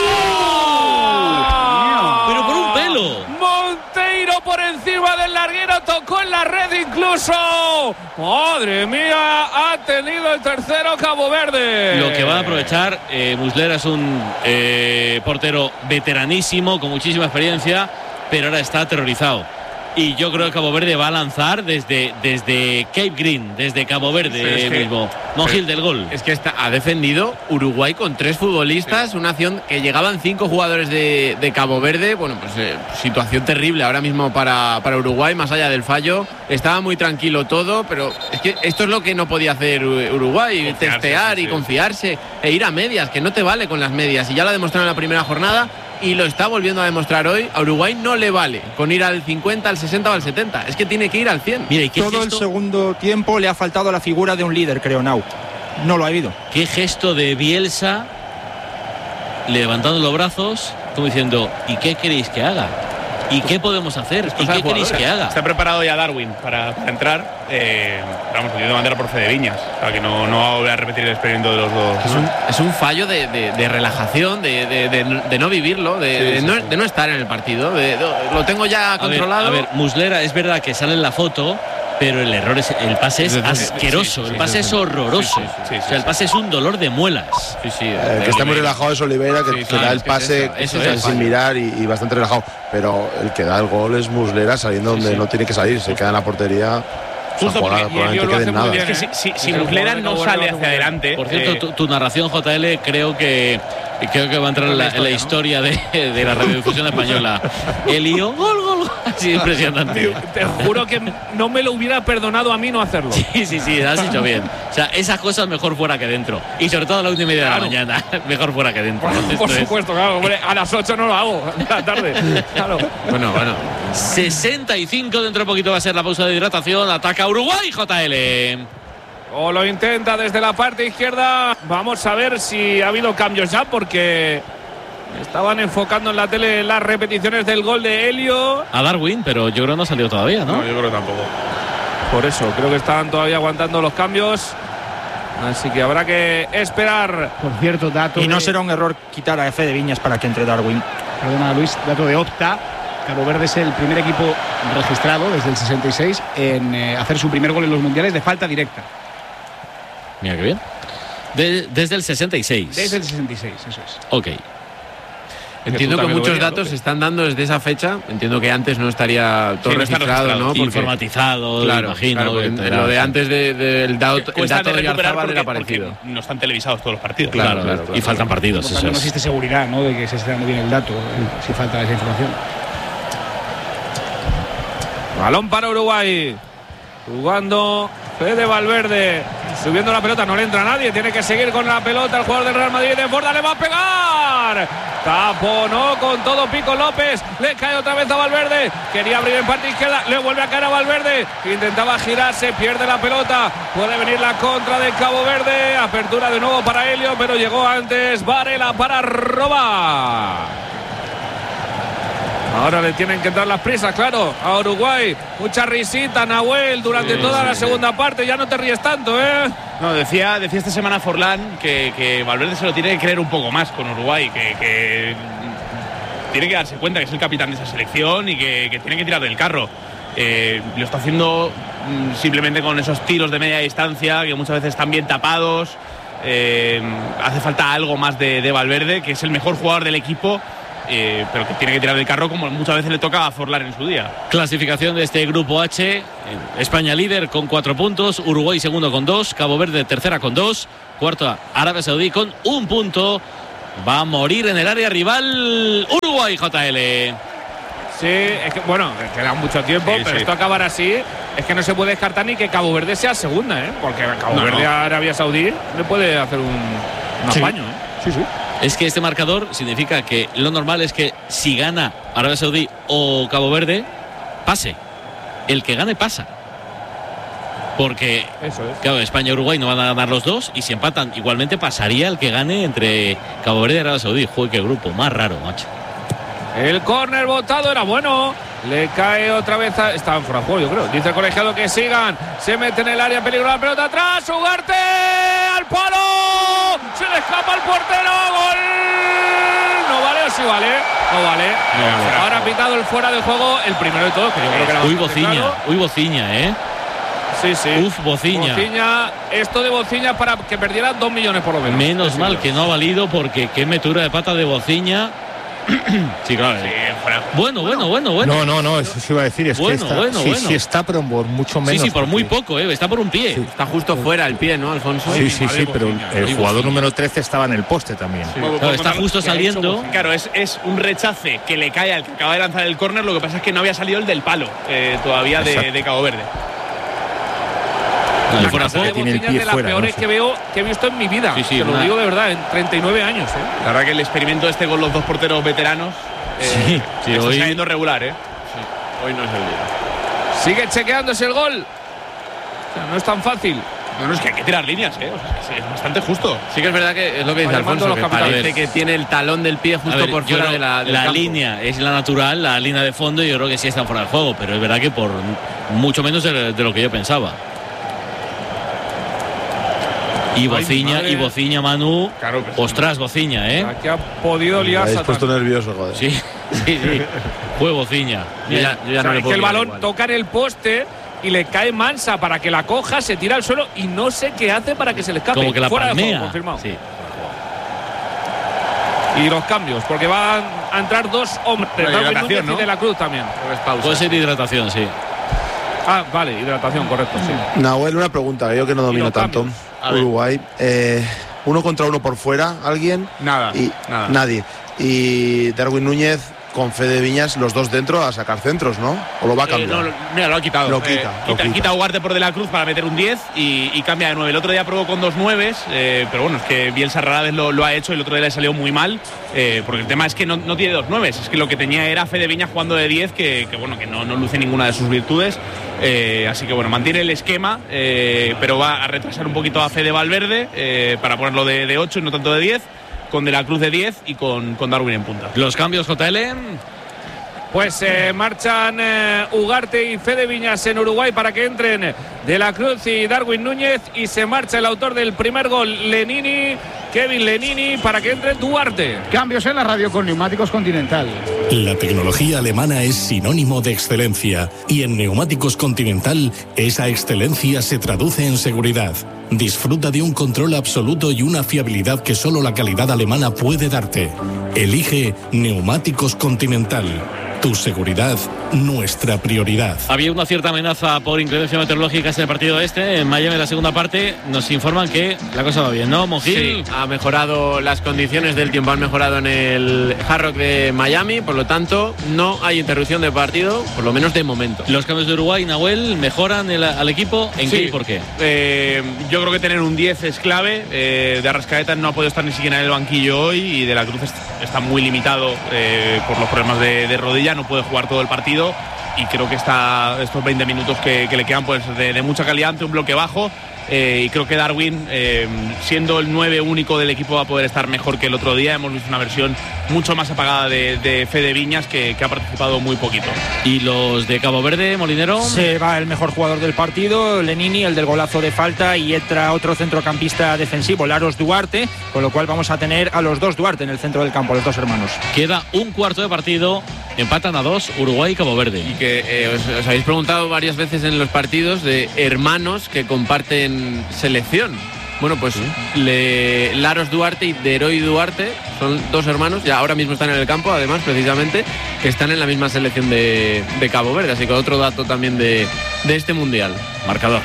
¡Uh! Pero por un pelo. Monteiro por encima del larguero, tocó en la red incluso. Madre mía, ha tenido el tercero Cabo Verde. Lo que va a aprovechar, eh, Muslera es un eh, portero veteranísimo, con muchísima experiencia, pero ahora está aterrorizado. Y yo creo que Cabo Verde va a lanzar desde, desde Cape Green, desde Cabo Verde es que, mismo. Monjil del gol. Es que está, ha defendido Uruguay con tres futbolistas, sí. Una acción que llegaban cinco jugadores de, de Cabo Verde. Bueno, pues eh, situación terrible ahora mismo para, para Uruguay, más allá del fallo. Estaba muy tranquilo todo, pero es que esto es lo que no podía hacer Uruguay, confiarse, testear sí, y sí. confiarse e ir a medias, que no te vale con las medias. Y ya lo demostraron en la primera jornada. Y lo está volviendo a demostrar hoy. A Uruguay no le vale con ir al cincuenta, al sesenta o al setenta. Es que tiene que ir al cien. Mira, ¿y qué todo gesto? El segundo tiempo le ha faltado la figura de un líder, creo, Nau. No lo ha habido. Qué gesto de Bielsa levantando los brazos, como diciendo, ¿y qué queréis que haga? ¿Y qué podemos hacer? ¿Y qué queréis que haga? Está preparado ya Darwin para, para entrar. Eh, vamos, de manera por Fede Viñas. O sea, que no, no va a volver a repetir el experimento de los dos. Es un, es un fallo de, de, de relajación, de, de, de, de no vivirlo, de, sí, de, sí, no, sí. de no estar en el partido. De, de, lo tengo ya a controlado. Ver, a ver, Muslera, es verdad que sale en la foto, pero el error es, el pase es asqueroso, sí, sí, el pase sí, es horroroso. Sí, sí, sí, sí, o sea, el pase es un dolor de muelas. Sí, sí, el que está muy relajado es Olivera, que, sí, que da el pase es eso, eso es sin mirar y, y bastante relajado. Pero el que da el gol es Muslera saliendo donde sí, sí. no tiene que salir, se queda en la portería. Justo porque probablemente lo hace muy bien, es que si, si, si Muslera no sale hacia adelante. Por cierto, eh, tu, tu narración, J L, creo que creo que va a entrar en la, en la historia de, de la radiodifusión española. Elio, gol, gol, gol. Sí, impresionante. Te juro que no me lo hubiera perdonado a mí no hacerlo. Sí, sí, sí, has hecho bien. O sea, esas cosas mejor fuera que dentro. Y sobre todo a la una y media claro. de la mañana, mejor fuera que dentro. Por, por supuesto, es... claro, hombre, a las ocho no lo hago, a la tarde. Claro. Bueno, bueno. sesenta y cinco, dentro de poquito va a ser la pausa de hidratación. Ataca Uruguay, J L. O lo intenta desde la parte izquierda. Vamos a ver si ha habido cambios ya, porque estaban enfocando en la tele las repeticiones del gol de Helio. A Darwin, pero yo creo que no ha salido todavía, ¿no? No, yo creo que tampoco. Por eso, creo que estaban todavía aguantando los cambios. Así que habrá que esperar. Por cierto, dato. Y no de... será un error quitar a Fede Viñas para que entre Darwin. Perdona, Luis, dato de Opta. Cabo Verde es el primer equipo registrado desde el sesenta y seis en eh, hacer su primer gol en los mundiales de falta directa. Mira qué bien. De, desde el sesenta y seis. Desde el sesenta y seis, eso es. Ok. Entiendo que muchos datos se están dando desde esa fecha. Entiendo que antes no estaría todo sí, registrado, registrado, ¿no? Porque, informatizado, claro, imagino. Claro, en, lo de antes del de, de, dato, el dato de Oyarzábal era parecido. No están televisados todos los partidos. Claro, claro, claro, claro. Y faltan partidos. Por tanto, no existe seguridad, ¿no? De que se esté dando bien el dato, eh, si falta esa información. Balón para Uruguay. Jugando Fede Valverde. Subiendo la pelota, no le entra a nadie. Tiene que seguir con la pelota el jugador del Real Madrid. De Borda le va a pegar. Taponó con todo Pico López. Le cae otra vez a Valverde. Quería abrir en parte izquierda. Le vuelve a caer a Valverde. Intentaba girarse. Pierde la pelota. Puede venir la contra de Cabo Verde. Apertura de nuevo para Helio, pero llegó antes Varela para robar. Ahora le tienen que dar las prisas, claro, a Uruguay. Mucha risita, Nahuel, durante sí, toda sí, la segunda sí. parte. Ya no te ríes tanto, ¿eh? No, decía, decía esta semana Forlán que, que Valverde se lo tiene que creer un poco más con Uruguay, que, que tiene que darse cuenta que es el capitán de esa selección y que, que tiene que tirar del carro. Eh, lo está haciendo mm, simplemente con esos tiros de media distancia que muchas veces están bien tapados. Eh, hace falta algo más de, de Valverde, que es el mejor jugador del equipo, eh, pero que tiene que tirar del carro como muchas veces le toca a Forlán en su día. Clasificación de este grupo H: España líder con cuatro puntos, Uruguay segundo con dos, Cabo Verde tercera con dos, cuarto Arabia Saudí con un punto. Va a morir en el área rival Uruguay, J L. Sí, es que, bueno, queda mucho tiempo, sí, pero sí. Esto acabar así, es que no se puede descartar ni que Cabo Verde sea segunda, ¿eh? Porque Cabo no, Verde no. a Arabia Saudí le puede hacer un, un sí. apaño, ¿eh? Sí, sí. Es que este marcador significa que lo normal es que si gana Arabia Saudí o Cabo Verde, pase. El que gane pasa. Porque, Eso es. claro, España y Uruguay no van a ganar los dos, y si empatan, igualmente pasaría el que gane entre Cabo Verde y Arabia Saudí. Joder, qué grupo, más raro, macho. El córner botado era bueno. Le cae otra vez a... Estaba en fuera de juego, yo creo. Dice el colegiado que sigan. Se mete en el área, peligro la pelota atrás. Ugarte al palo. Se le escapa al portero. Gol. No vale o sí vale. No vale. No, no, Ahora ha pitado el fuera de juego. El primero de todos, que yo creo que era Uy, Bociña. Claro. Uy, Bociña, ¿eh? Sí, sí. Uf, Bociña. Bociña. Esto de Bociña para que perdiera dos millones por lo menos. Menos mal que no ha valido, porque qué metura de pata de Bociña. Sí, claro. Sí, bueno, bueno, bueno, bueno. No, no, no, eso sí iba a decir. Es bueno, que está, bueno, sí, bueno. sí está, pero por mucho menos. Sí, sí, por muy poco, ¿eh? Está por un pie. Sí. Está justo fuera el pie, ¿no, Alfonso? Sí, sí, sí, pero el jugador número trece estaba en el poste también. Sí. Claro, está justo saliendo. Claro, es, es un rechace que le cae al que acaba de lanzar el córner. Lo que pasa es que no había salido el del palo eh, todavía de, de Cabo Verde. La fuera de tiene el pie de las fuera, peores no sé. que veo que he visto en mi vida. Sí, sí, te lo una... digo de verdad, en treinta y nueve años. ¿eh? La verdad que el experimento este con los dos porteros veteranos eh, sí, sí, está hoy... saliendo regular, ¿eh? Sí, hoy no es el día. Sigue chequeándose el gol. O sea, no es tan fácil. No, no, es que hay que tirar líneas, ¿eh? O sea, es bastante justo. Sí que es verdad que es lo que dice Alfonso, que parece que tiene el talón del pie justo ver, por fuera de la del La campo. línea es la natural, la línea de fondo, y yo creo que sí está fuera del juego, pero es verdad que por mucho menos de, de lo que yo pensaba. Y Bociña, y Bociña, Manu. Claro que sí. Ostras, Bociña, ¿eh? Aquí ha podido liar. Me habéis puesto nervioso, joder. Sí, sí, sí. Fue Bociña. Yo ya, yo ya o sea, no es que el balón igual. Toca en el poste y le cae Mansa para que la coja, se tira al suelo y no sé qué hace para que se le escape. Como que la fuera palmea. De juego, confirmado. Sí. Y los cambios, porque van a entrar dos hombres. Darwin Núñez, ¿no? Y De la Cruz también. Puede ser hidratación, sí. Ah, vale, hidratación, correcto, sí. Nahuel, una pregunta, yo que no domino tanto. Uruguay, eh, uno contra uno por fuera, ¿alguien? Nada, y, nada. Nadie. Y Darwin Núñez con Fede Viñas, los dos dentro a sacar centros, ¿no? ¿O lo va a cambiar? Eh, no, mira, lo ha quitado. Lo quita, eh, lo quita, quita. quita a Ugarte por De la Cruz para meter un diez y, y cambia de nueve. El otro día probó con dos nueves, eh, pero bueno, es que Bielsa rara vez lo, lo ha hecho. El otro día le salió muy mal, eh, porque el tema es que no, no tiene dos nueves. Es que lo que tenía era Fede Viñas jugando de diez, que, que bueno, que no, no luce ninguna de sus virtudes. Eh, así que bueno, mantiene el esquema, eh, pero va a retrasar un poquito a Fede Valverde eh, para ponerlo de, de ocho y no tanto de diez, con De la Cruz de diez y con, con Darwin en punta. Los cambios, J L. Pues eh, marchan eh, Ugarte y Fede Viñas en Uruguay para que entren De la Cruz y Darwin Núñez, y se marcha el autor del primer gol, Lenini, Kevin Lenini, para que entre Duarte. Cambios en la radio con Neumáticos Continental. La tecnología alemana es sinónimo de excelencia, y en Neumáticos Continental esa excelencia se traduce en seguridad. Disfruta de un control absoluto y una fiabilidad que solo la calidad alemana puede darte. Elige Neumáticos Continental. Tu seguridad, nuestra prioridad. Había una cierta amenaza por inclemencia meteorológica en el partido este. En Miami, en la segunda parte, nos informan que la cosa va bien, ¿no, Monjil? Sí, ha mejorado las condiciones del tiempo, han mejorado en el Hard Rock de Miami, por lo tanto, no hay interrupción de partido, por lo menos de momento. Los cambios de Uruguay, Nahuel, mejoran el, al equipo. ¿En sí. qué y por qué? Eh, yo creo que tener un diez es clave. Eh, de Arrascaeta no ha podido estar ni siquiera en el banquillo hoy, y De la Cruz está muy limitado eh, por los problemas de, de rodilla. No puede jugar todo el partido, y creo que está, estos veinte minutos que, que le quedan, pues de, de mucha calidad ante un bloque bajo. Eh, y creo que Darwin, eh, siendo el nueve único del equipo, va a poder estar mejor que el otro día. Hemos visto una versión mucho más apagada de, de Fede Viñas, que, que ha participado muy poquito. ¿Y los de Cabo Verde, Molinero? Se va el mejor jugador del partido, Lenini, el del golazo de falta, y entra otro centrocampista defensivo, Laros Duarte, con lo cual vamos a tener a los dos Duarte en el centro del campo, los dos hermanos. Queda un cuarto de partido, empatan a dos Uruguay y Cabo Verde. Y que eh, os, os habéis preguntado varias veces en los partidos de hermanos que comparten selección. Bueno, pues ¿sí? Le, Laros Duarte y Deroy Duarte son dos hermanos, ya ahora mismo están en el campo, además, precisamente, que están en la misma selección de, de Cabo Verde. Así que otro dato también de, de este Mundial. Marcador.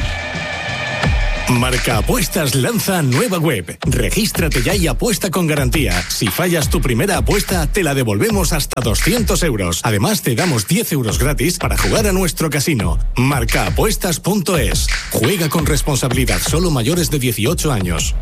Marca Apuestas lanza nueva web. Regístrate ya y apuesta con garantía. Si fallas tu primera apuesta, te la devolvemos hasta doscientos euros. Además, te damos diez euros gratis para jugar a nuestro casino. marca apuestas punto es. Juega con responsabilidad, solo mayores de dieciocho años.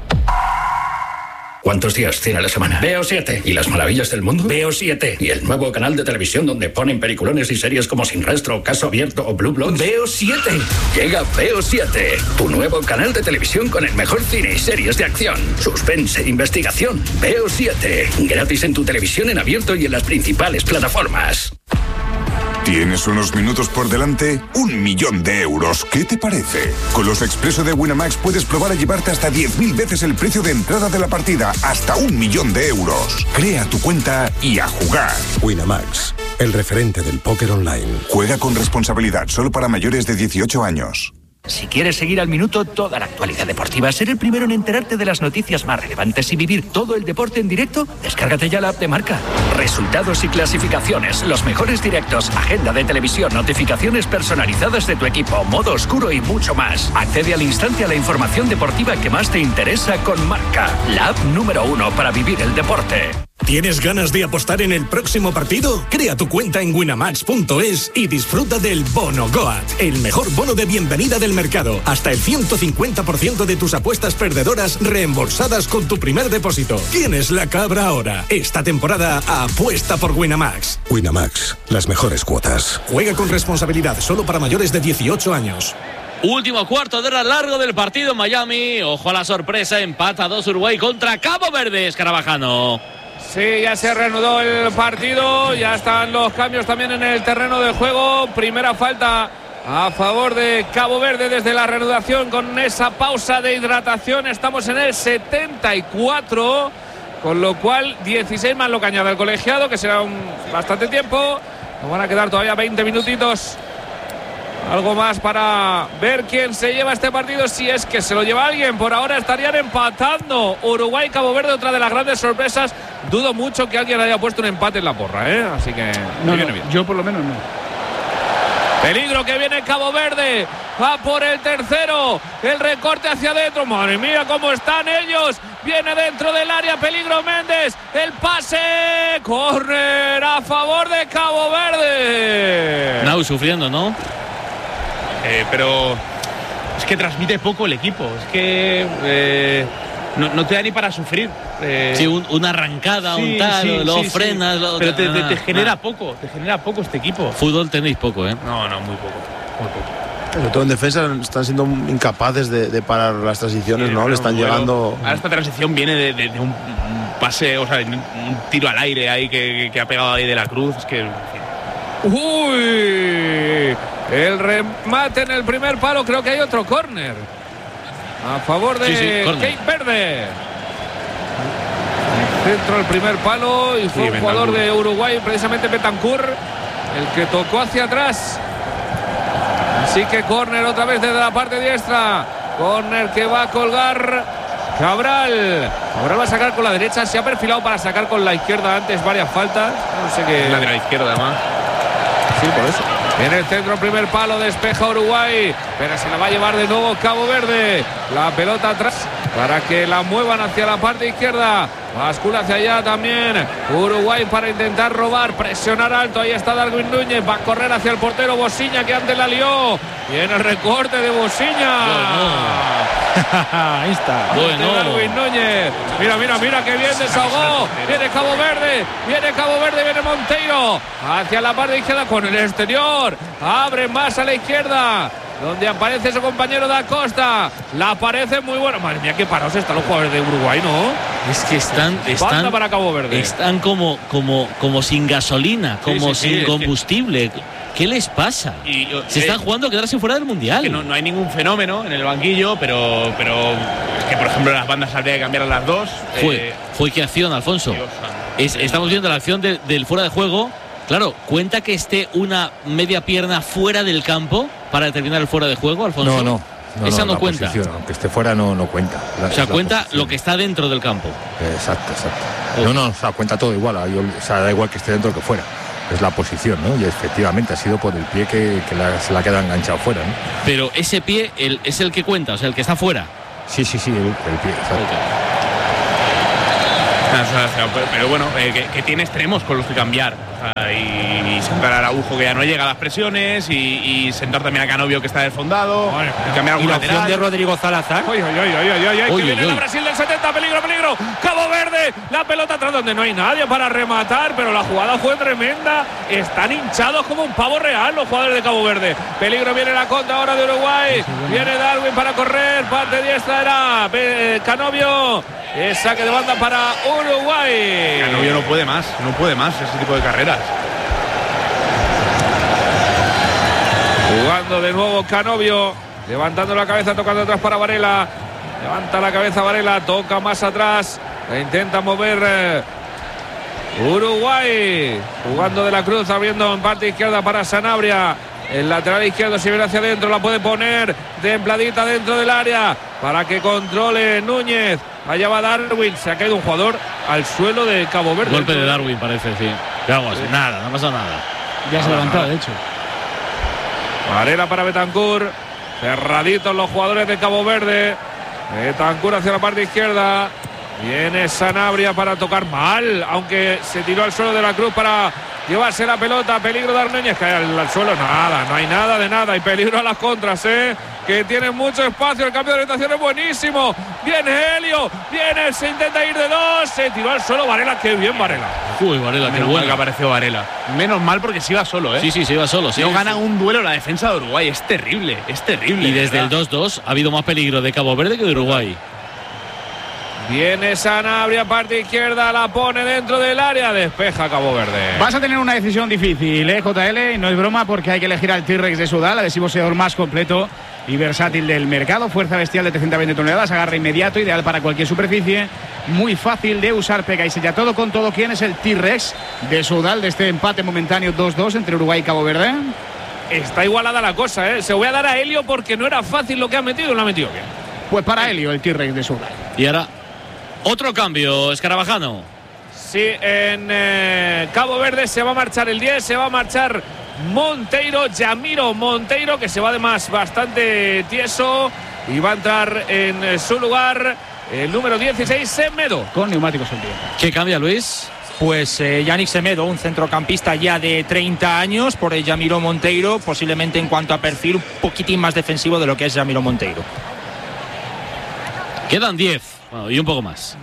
¿Cuántos días tiene la semana? Veo siete. ¿Y las maravillas del mundo? Veo siete. ¿Y el nuevo canal de televisión donde ponen peliculones y series como Sin Rastro, Caso Abierto o Blue Bloods? Veo siete. Llega Veo siete, tu nuevo canal de televisión con el mejor cine y series de acción, suspense e investigación. Veo siete. Gratis en tu televisión en abierto y en las principales plataformas. ¿Tienes unos minutos por delante? Un millón de euros. ¿Qué te parece? Con los Expreso de Winamax puedes probar a llevarte hasta diez mil veces el precio de entrada de la partida. Hasta un millón de euros. Crea tu cuenta y a jugar. Winamax, el referente del póker online. Juega con responsabilidad, solo para mayores de dieciocho años. Si quieres seguir al minuto toda la actualidad deportiva, ser el primero en enterarte de las noticias más relevantes y vivir todo el deporte en directo, descárgate ya la app de Marca. Resultados y clasificaciones, los mejores directos, agenda de televisión, notificaciones personalizadas de tu equipo, modo oscuro y mucho más. Accede al instante a la información deportiva que más te interesa con Marca, la app número uno para vivir el deporte. ¿Tienes ganas de apostar en el próximo partido? Crea tu cuenta en winamax punto es y disfruta del Bono Goat, el mejor bono de bienvenida del mercado. Hasta el ciento cincuenta por ciento de tus apuestas perdedoras reembolsadas con tu primer depósito. ¿Quién es la cabra ahora? Esta temporada apuesta por Winamax. Winamax, las mejores cuotas. Juega con responsabilidad, solo para mayores de dieciocho años. Último cuarto de hora largo del partido en Miami. Ojo a la sorpresa, empata dos Uruguay contra Cabo Verde, Escarabajano. Sí, ya se reanudó el partido, ya están los cambios también en el terreno de juego. Primera falta a favor de Cabo Verde desde la reanudación con esa pausa de hidratación. Estamos en el setenta y cuatro, con lo cual dieciséis más lo que añade el colegiado, que será un bastante tiempo. Nos van a quedar todavía veinte minutitos. Algo más para ver quién se lleva este partido, si es que se lo lleva alguien. Por ahora estarían empatando Uruguay y Cabo Verde, otra de las grandes sorpresas. Dudo mucho que alguien haya puesto un empate en la porra, ¿eh? Así que no, viene no, bien. Yo por lo menos no. Peligro que viene Cabo Verde. Va por el tercero. El recorte hacia adentro. Madre mía, cómo están ellos. Viene dentro del área. Peligro Méndez. El pase. Córner a favor de Cabo Verde. Nau sufriendo, ¿no? Eh, pero es que transmite poco el equipo. Es que eh, no, no te da ni para sufrir. Eh, sí, un, una arrancada, sí, un tal, sí, luego sí, frenas. Sí. Luego, pero te, te, te genera ah. poco, te genera poco este equipo. Fútbol tenéis poco, ¿eh? No, no, muy poco, muy poco. Sobre todo en defensa están siendo incapaces de, de parar las transiciones, sí, ¿no? Le están llegando. Ahora esta transición viene de, de, de un, un pase, o sea, un tiro al aire ahí que, que ha pegado ahí de la Cruz. Es que. En fin. Uy, el remate en el primer palo, creo que hay otro córner a favor de sí, sí, Cape Verde. Centro el primer palo y fue sí, un jugador de Uruguay, precisamente Betancourt, el que tocó hacia atrás. Así que córner otra vez desde la parte diestra. Córner que va a colgar Cabral. Cabral va a sacar con la derecha, se ha perfilado para sacar con la izquierda antes varias faltas. No sé qué. La de la izquierda además. Sí, por eso. Viene el centro, primer palo, despeja Uruguay, pero se la va a llevar de nuevo Cabo Verde. La pelota atrás para que la muevan hacia la parte izquierda. Bascula hacia allá también Uruguay para intentar robar, presionar alto. Ahí está Darwin Núñez, va a correr hacia el portero Bosiña, que antes la lió. Viene el recorte de Bosiña. Ahí está. Bueno. Darwin Núñez. Mira, mira, mira que bien desahogó. Viene Cabo Verde, viene Cabo Verde, viene Monteiro hacia la parte izquierda con el exterior. Abre más a la izquierda. donde aparece su compañero Da Costa. La parece muy buena. Madre mía, qué parados están los jugadores de Uruguay, ¿no? Es que están, están, para Cabo Verde. están como, como, como sin gasolina, como sí, sí, sin sí, combustible. ¿Qué les pasa? Y, Se están eh, jugando a quedarse fuera del Mundial. Que no, no hay ningún fenómeno en el banquillo, pero, pero es que, por ejemplo, las bandas habría que cambiar a las dos. Fue, eh, fue qué acción, Alfonso. Dios, Es, estamos viendo la acción de, del fuera de juego. Claro, ¿cuenta que esté una media pierna fuera del campo para determinar el fuera de juego, Alfonso? No, no. no Esa no, la cuenta. posición, aunque esté fuera, no, no cuenta. La, O sea, la cuenta posición. lo que está dentro del campo. Exacto, exacto. No, no, o sea, cuenta todo igual. O sea, da igual que esté dentro que fuera. Es la posición, ¿no? Y efectivamente ha sido por el pie que, que la, se la queda enganchado fuera, ¿no? Pero ese pie el, es el que cuenta, o sea, el que está fuera. Sí, sí, sí, el, el pie, exacto. Pero, pero bueno, eh, que, que tiene extremos con los que cambiar. O sea, y, y sentar a Araujo, que ya no llega a las presiones, y, y sentar también a Canovio, que está desfondado. Bueno, y cambiar y algún la opción lateral. de Rodrigo Salazar. Ay, ay, ay, ay, ay, ay, Uy, que viene uy, la uy. Brasil del setenta, peligro, peligro. Cabo Verde, la pelota atrás donde no hay nadie para rematar, pero la jugada fue tremenda. Están hinchados como un pavo real los jugadores de Cabo Verde. Peligro, viene la contra ahora de Uruguay. Viene Darwin para correr, parte diestra era eh, Canovio. Es saque de banda para Uruguay. Canovio no puede más, no puede más ese tipo de carreras. Jugando de nuevo Canovio, levantando la cabeza, tocando atrás para Varela. Levanta la cabeza Varela, toca más atrás, la intenta mover eh, Uruguay. Jugando de la Cruz, abriendo en parte izquierda para Sanabria. El lateral izquierdo se viene hacia adentro, la puede poner templadita dentro del área para que controle Núñez. Allá va Darwin, se ha caído un jugador al suelo de Cabo Verde. Golpe de Darwin parece, sí. Vamos, sí. nada, no ha pasado nada. Ya se ha levantado, de hecho. Varela para Betancur. Cerraditos los jugadores de Cabo Verde. Betancur hacia la parte izquierda. Viene Sanabria para tocar mal, aunque se tiró al suelo de la Cruz para llevarse la pelota. Peligro de Arneñez, cae al, al suelo. Nada, no hay nada de nada. Y peligro a las contras, ¿eh? Que tienen mucho espacio. El cambio de orientación es buenísimo. Viene Helio, viene, se intenta ir de dos. Se tiró al suelo Varela. Qué bien Varela. Uy, Varela, qué Menos mal bueno. que apareció Varela. Menos mal porque se iba solo, ¿eh? Sí, sí, se iba solo. Sí, no sí. gana un duelo la defensa de Uruguay. Es terrible, es terrible. Y desde ¿verdad? el dos dos ha habido más peligro de Cabo Verde que de Uruguay. Viene Sanabria, parte izquierda, la pone dentro del área, despeja Cabo Verde. Vas a tener una decisión difícil, ¿eh, J L? Y no es broma porque hay que elegir al T-Rex de Sudal, adhesivo seador más completo y versátil del mercado. Fuerza bestial de trescientas veinte toneladas, agarre inmediato, ideal para cualquier superficie. Muy fácil de usar, pega y sella todo con todo. ¿Quién es el T-Rex de Sudal de este empate momentáneo dos dos entre Uruguay y Cabo Verde? Está igualada la cosa, ¿eh? Se voy a dar a Helio porque no era fácil lo que ha metido, lo ha metido bien. Pues para Helio, el T-Rex de Sudal. Y ahora, otro cambio, Escarabajano. Sí, en eh, Cabo Verde se va a marchar el diez, se va a marchar Monteiro, Yamiro Monteiro, que se va además bastante tieso, y va a entrar en eh, su lugar el número dieciséis, Semedo. Con neumáticos en pie. ¿Qué cambia, Luis? Pues eh, Yannick Semedo, un centrocampista ya de treinta años, por el Yamiro Monteiro, posiblemente en cuanto a perfil un poquitín más defensivo de lo que es Yamiro Monteiro. Quedan diez, bueno, y un poco más.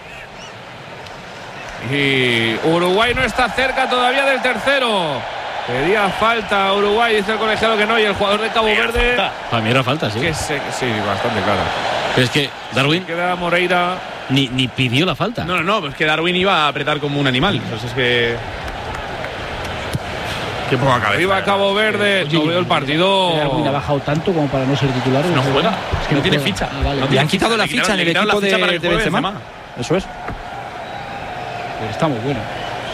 Y Uruguay no está cerca todavía del tercero. Pedía falta a Uruguay, dice el colegiado que no, y el jugador de Cabo Verde. Para mí era falta, sí. Que se, sí, bastante clara. Pero es que Darwin queda Moreira. Ni, ni pidió la falta. No, no, no, pues que Darwin iba a apretar como un animal. Entonces es que. Qué poca cabeza. Arriba Cabo Verde, no veo el partido. Darwin ha bajado tanto como para no ser titular. No juega, es que no, no tiene juega. ficha. Ah, vale. No Le tiene han quitado la Le ficha en el quitaron- le equipo quitaron la ficha para de, que de juegue Benzema. Benzema. Eso es. Pero está muy bueno.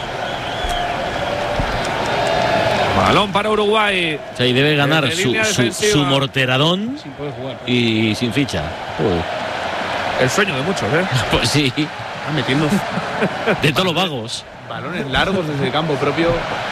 Balón para Uruguay. O sea, y debe ganar Desde su, línea su, defensiva. su morteradón Sin poder jugar. y sin ficha. Uy. El sueño de muchos, ¿eh? Pues sí, Está metiendo de todos los vagos. balones largos desde el campo propio.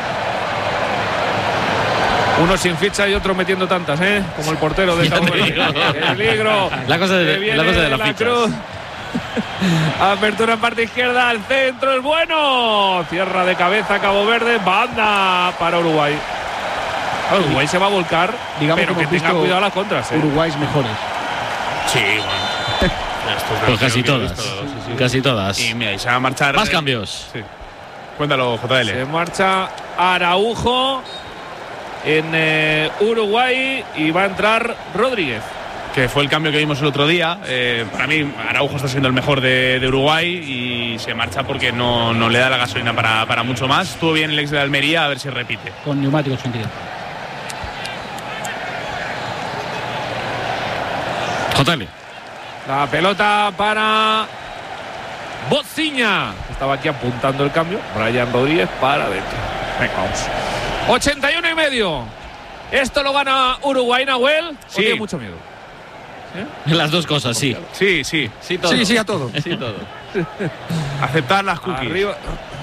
Uno sin ficha y otro metiendo tantas, ¿eh? Como el portero de Ya Cabo te Verde. digo. Peligro. La cosa de- Que viene la cosa de las fichas. Cruz. Apertura en parte izquierda al centro, es bueno. Cierra de cabeza Cabo Verde, banda para Uruguay. Claro, Uruguay se va a volcar, Digamos pero que que hemos tenga visto cuidado las contras, ¿eh? Uruguays mejores. Sí, bueno. Pues casi todas. Casi todas. Y mira, y se va a marchar. Más eh, cambios. Sí. Cuéntalo, J L. Se marcha Araujo. en eh, Uruguay y va a entrar Rodríguez. Que fue el cambio que vimos el otro día. Eh, para mí, Araujo está siendo el mejor de, de Uruguay y se marcha porque no, no le da la gasolina para, para mucho más. Estuvo bien el ex de Almería, a ver si repite. Con neumáticos sentidos. Jotale. La pelota para Bociña. Estaba aquí apuntando el cambio. Brian Rodríguez para adentro. Venga, vamos. ochenta y uno y medio. Esto lo gana Uruguay, Nahuel. Sí. Tiene mucho miedo. ¿Eh? Las dos cosas, sí. Sí, sí. Sí, todo. Sí, sí, a todo. Sí, todo. Aceptar las cookies. Arriba.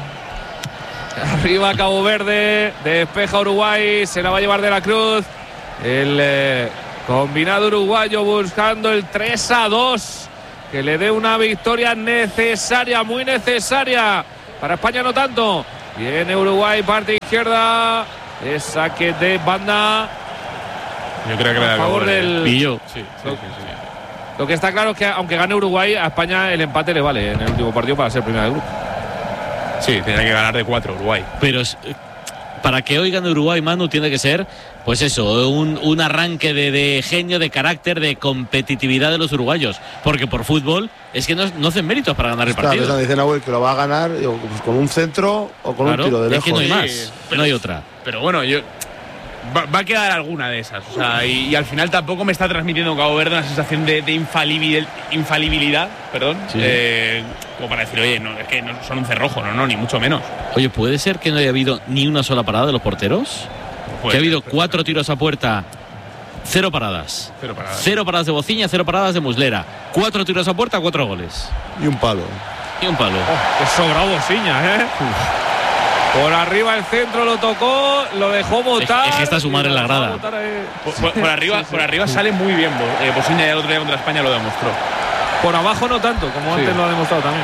Arriba Cabo Verde. Despeja Uruguay. Se la va a llevar de la Cruz. El eh, combinado uruguayo buscando el tres a dos. Que le dé una victoria necesaria, muy necesaria. Para España no tanto. Viene Uruguay, parte izquierda. Es saque de banda. Yo creo que a me da favor del Pillo. Sí, sí, lo, sí, sí. lo que está claro es que aunque gane Uruguay, a España el empate le vale en el último partido para ser primera de grupo. Sí, tiene que ganar de cuatro Uruguay. Pero para que hoy gane Uruguay, Manu, tiene que ser, pues eso, un, un arranque de, de genio, de carácter, de competitividad de los uruguayos. Porque por fútbol es que no, no hacen méritos para ganar el Claro, partido. dicen Nahuel que lo va a ganar digo, pues con un centro o con Claro, un tiro de es lejos. que no hay más, Sí, no hay otra. Pero bueno, yo va, va a quedar alguna de esas. O sea, y, y al final tampoco me está transmitiendo Cabo Verde una sensación de, de infalibil, infalibilidad, perdón. Sí. Eh, como para decir, oye, no, es que no son un cerrojo, no, no, ni mucho menos. Oye, ¿puede ser que no haya habido ni una sola parada de los porteros? Puede que ha ser, habido puede cuatro tiros a puerta, cero paradas. Cero paradas. Cero paradas de Bociña, cero paradas de Muslera. Cuatro tiros a puerta, cuatro goles. Y un palo. Y un palo. Oh, qué sobrado Bociña, ¿eh? Por arriba el centro lo tocó, lo dejó botar. Es, es que está su madre en la grada. Por, por, por arriba, Sí, sí. por arriba sale muy bien. Eh, Bociña ya el otro día contra España lo demostró. Por abajo no tanto, como Sí. antes lo ha demostrado también.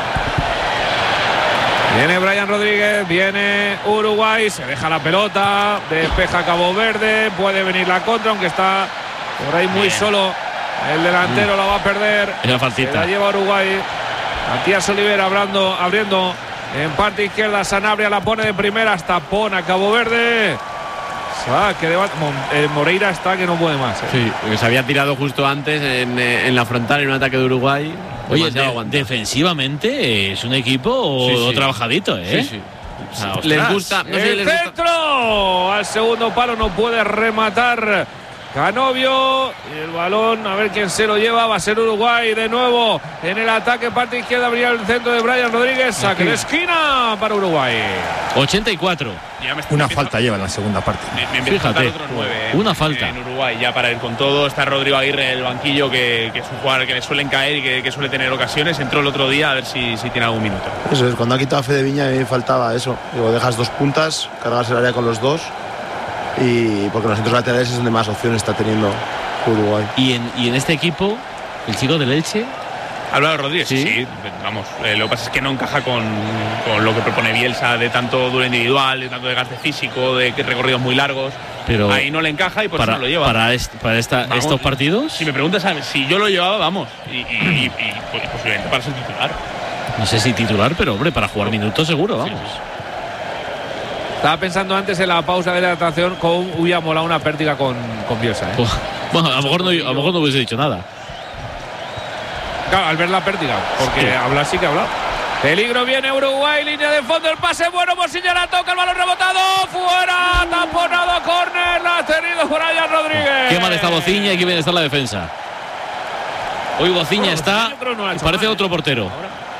Viene Brian Rodríguez, viene Uruguay, se deja la pelota, despeja Cabo Verde, puede venir la contra, aunque está por ahí muy Bien. solo. El delantero Mm. la va a perder. Era faltita. Se la lleva Uruguay. Matías Olivera abriendo, abriendo en parte izquierda. Sanabria la pone de primera, hasta pone a Cabo Verde. Saque de Mon- eh, Moreira está que no puede más. ¿eh? Sí, porque se había tirado justo antes en, eh, en la frontal en un ataque de Uruguay. Oye, Demasiado de- aguantado. defensivamente es un equipo Sí, sí. trabajadito, ¿eh? Sí, sí. O sea, Les ostras. gusta, no sé si El les gusta. centro al segundo palo no puede rematar Canovio. Y el balón, a ver quién se lo lleva. Va a ser Uruguay de nuevo en el ataque. Parte izquierda, abría el centro de Brian Rodríguez. Saque de esquina para Uruguay. ochenta y cuatro. Ya me está- Una empieza- falta lleva en la segunda parte. Me, me empieza a Fíjate, faltar otro nueve, eh, una falta. en Uruguay ya para ir con todo. Está Rodrigo Aguirre en el banquillo, que, que es un jugador que le suelen caer y que, que suele tener ocasiones. Entró el otro día a ver si, si tiene algún minuto. Eso es, cuando ha quitado a Fede Viña a mí me faltaba eso. Digo, dejas dos puntas, cargas el área con los dos. Y porque los centros laterales es donde más opciones está teniendo Uruguay. Y en, y en este equipo, el chico del Elche. Álvaro Rodríguez, sí, Sí. sí, vamos. Eh, lo que pasa es que no encaja con, con lo que propone Bielsa de tanto duro individual, de tanto desgaste físico, de que recorridos muy largos. Pero Ahí no le encaja y por para, eso no lo lleva. para, est- para esta- Vamos, estos partidos, Si me preguntas a- si yo lo llevaba, vamos. Y, y- y- y, pues, posiblemente para ser titular. no sé si titular, pero hombre, para jugar minutos seguro, vamos. Estaba pensando antes en la pausa de la atracción con hubiera molado una pértiga con, con Bielsa. ¿eh? Bueno, a lo mejor no, a lo mejor no hubiese dicho nada. Claro, al ver la pértiga, porque Sí. hablar sí que ha hablado. Peligro viene Uruguay, línea de fondo, el pase bueno, Bociña la toca, el balón rebotado, fuera, taponado, córner, la ha tenido Brian Rodríguez. Qué mal está Bociña y qué bien está la defensa. Hoy Bociña está, yo creo que no lo ha hecho parece mal, otro portero.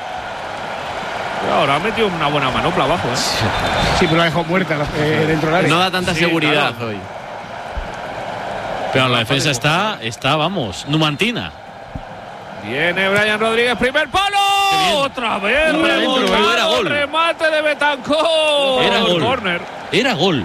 Ahora ha metido una buena manopla abajo, ¿eh? Sí, pero la dejó muerta eh, dentro del área. No da tanta Sí, seguridad claro. hoy. Pero la defensa está, está, vamos, numantina. Viene Brian Rodríguez, primer palo. Otra vez, Para adentro, rebotado, era gol. remate de Betancourt. Era gol. Córner. Era gol.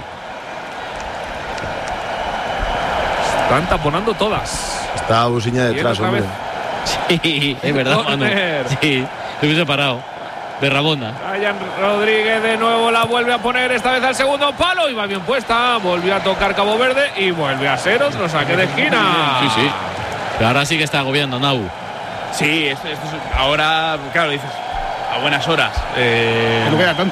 Están taponando todas. Está Busiña detrás, otra hombre. vez. Sí, es verdad, Manu. Córner. Sí, se hubiese parado. De Rabona. Brian Rodríguez de nuevo la vuelve a poner, esta vez al segundo palo y va bien puesta. Volvió a tocar Cabo Verde y vuelve a ser otro saque de esquina. Sí, sí. Pero ahora sí que está agobiando Nau. Sí, esto, esto es- ahora, claro, dices, a buenas horas. Eh, No queda tanto.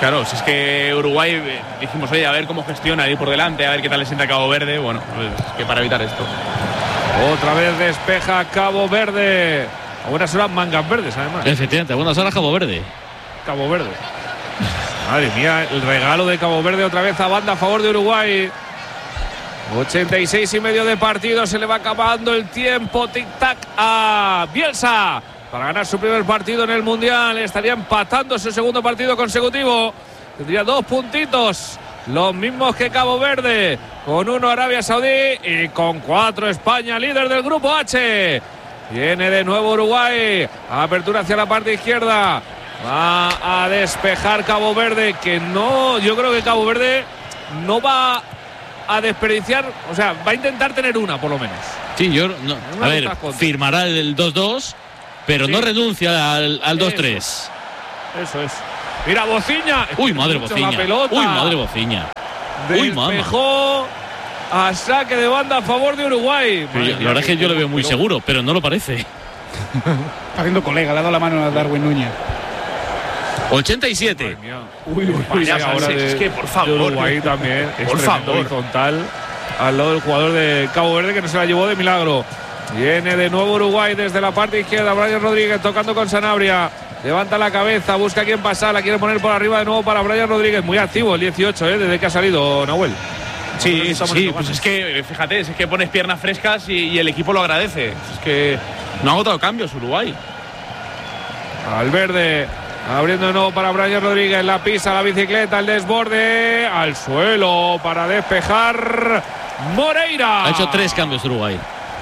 Claro, si es que Uruguay eh, dijimos, oye, a ver cómo gestiona ir por delante, a ver qué tal le sienta Cabo Verde. Bueno, pues es que para evitar esto. Otra vez despeja Cabo Verde. A buenas horas mangas verdes, además. Efectivamente, a buenas horas Cabo Verde. Cabo Verde. Madre mía, el regalo de Cabo Verde otra vez a banda a favor de Uruguay. ochenta y seis y medio de partido, se le va acabando el tiempo. Tic-tac a Bielsa para ganar su primer partido en el Mundial. Estaría empatando su segundo partido consecutivo. Tendría dos puntitos, los mismos que Cabo Verde. Con uno Arabia Saudí y con cuatro España, líder del grupo H. Viene de nuevo Uruguay. Apertura hacia la parte izquierda. Va a despejar Cabo Verde, que no, yo creo que Cabo Verde no va a desperdiciar, o sea, va a intentar tener una por lo menos. Sí, yo no, a ver, firmará el dos dos, pero sí, no renuncia al, al dos tres. Eso es. Mira, Bociña. Uy, madre Bociña. Uy, madre Bociña. Uy, despejó a saque de banda a favor de Uruguay. Yo, la verdad es que yo lo veo muy seguro, pero no lo parece. Está haciendo colega, le ha dado la mano a Darwin Núñez. ochenta y siete. Uy, uy, uy, ahora de, es que por favor, de Uruguay también. Por favor. Horizontal al lado del jugador de Cabo Verde, que no se la llevó de milagro. Viene de nuevo Uruguay desde la parte izquierda. Brian Rodríguez tocando con Sanabria. Levanta la cabeza, busca a quién pasar. La quiere poner por arriba de nuevo para Brian Rodríguez. Muy activo el dieciocho, ¿eh? Desde que ha salido Nahuel. Sí, sí, sí, pues es que, fíjate, es que pones piernas frescas y, y el equipo lo agradece. Es que no ha agotado cambios Uruguay. Al verde. Abriendo de nuevo para Brian Rodríguez. La pisa, la bicicleta, el desborde. Al suelo para despejar Moreira. Ha hecho tres cambios Uruguay.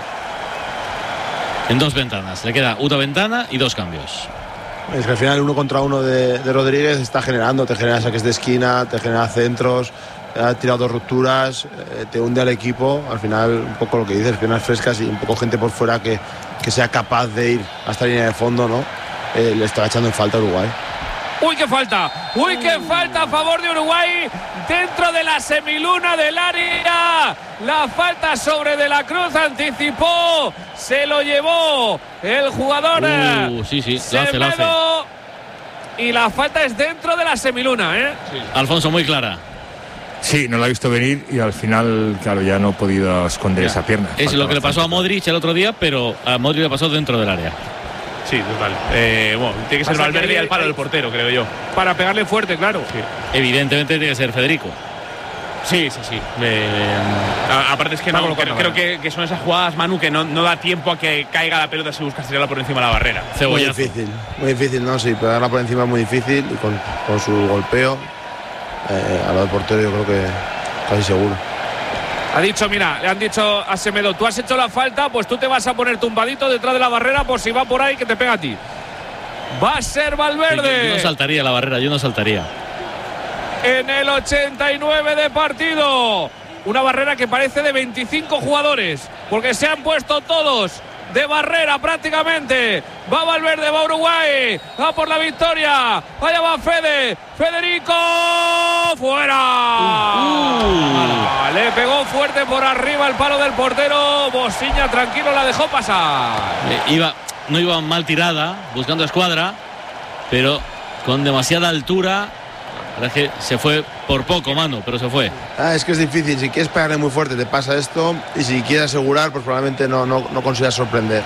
En dos ventanas. Le queda una ventana y dos cambios. Es que al final uno contra uno de, de Rodríguez está generando. Te genera saques de esquina, te genera centros. Ha tirado dos rupturas, eh, te hunde al equipo. Al final, un poco lo que dices, piernas frescas y un poco gente por fuera que, que sea capaz de ir hasta la línea de fondo, ¿no? Eh, le está echando en falta a Uruguay. ¡Uy, qué falta! ¡Uy, qué falta a favor de Uruguay! Dentro de la semiluna del área. La falta sobre De la Cruz. Anticipó. Se lo llevó el jugador. Uh, sí, sí, lo hace, lo hace. Y la falta es dentro de la semiluna, ¿eh? Sí. Alfonso, muy clara. Sí, no la ha visto venir y al final, claro, ya no ha podido esconder ya esa pierna. Es falta lo que le pasó a bastante. Modric el otro día, pero a Modric le pasó dentro del área. Sí, total. Eh, bueno, tiene que ser Valverde y al palo del portero, creo yo. Para pegarle fuerte, claro. Sí. Evidentemente tiene que ser Federico. Sí, sí, sí. Eh, a, aparte es que no, creo, creo que, que son esas jugadas, Manu, que no, no da tiempo a que caiga la pelota si buscas tirarla por encima de la barrera. Muy difícil, muy difícil, ¿no? Sí, pegarla por encima es muy difícil y con, con su golpeo eh, a lo del portero yo creo que casi seguro. Ha dicho, mira, le han dicho a Semedo, tú has hecho la falta, pues tú te vas a poner tumbadito detrás de la barrera por si va por ahí que te pega a ti. Va a ser Valverde. Sí, yo no saltaría la barrera, yo no saltaría. En el ochenta y nueve de partido. Una barrera que parece de veinticinco jugadores, porque se han puesto todos de barrera prácticamente. Va Valverde, va Uruguay, va por la victoria. Allá va Fede, Federico, fuera. Uh, uh. Le pegó fuerte por arriba el palo del portero. Bociña tranquilo la dejó pasar. Eh, iba, no iba mal tirada, buscando escuadra, pero con demasiada altura. La verdad es que se fue por poco, Manu, pero se fue. Ah, es que es difícil. Si quieres pegarle muy fuerte te pasa esto, y si quieres asegurar, pues probablemente no, no, no consigas sorprender.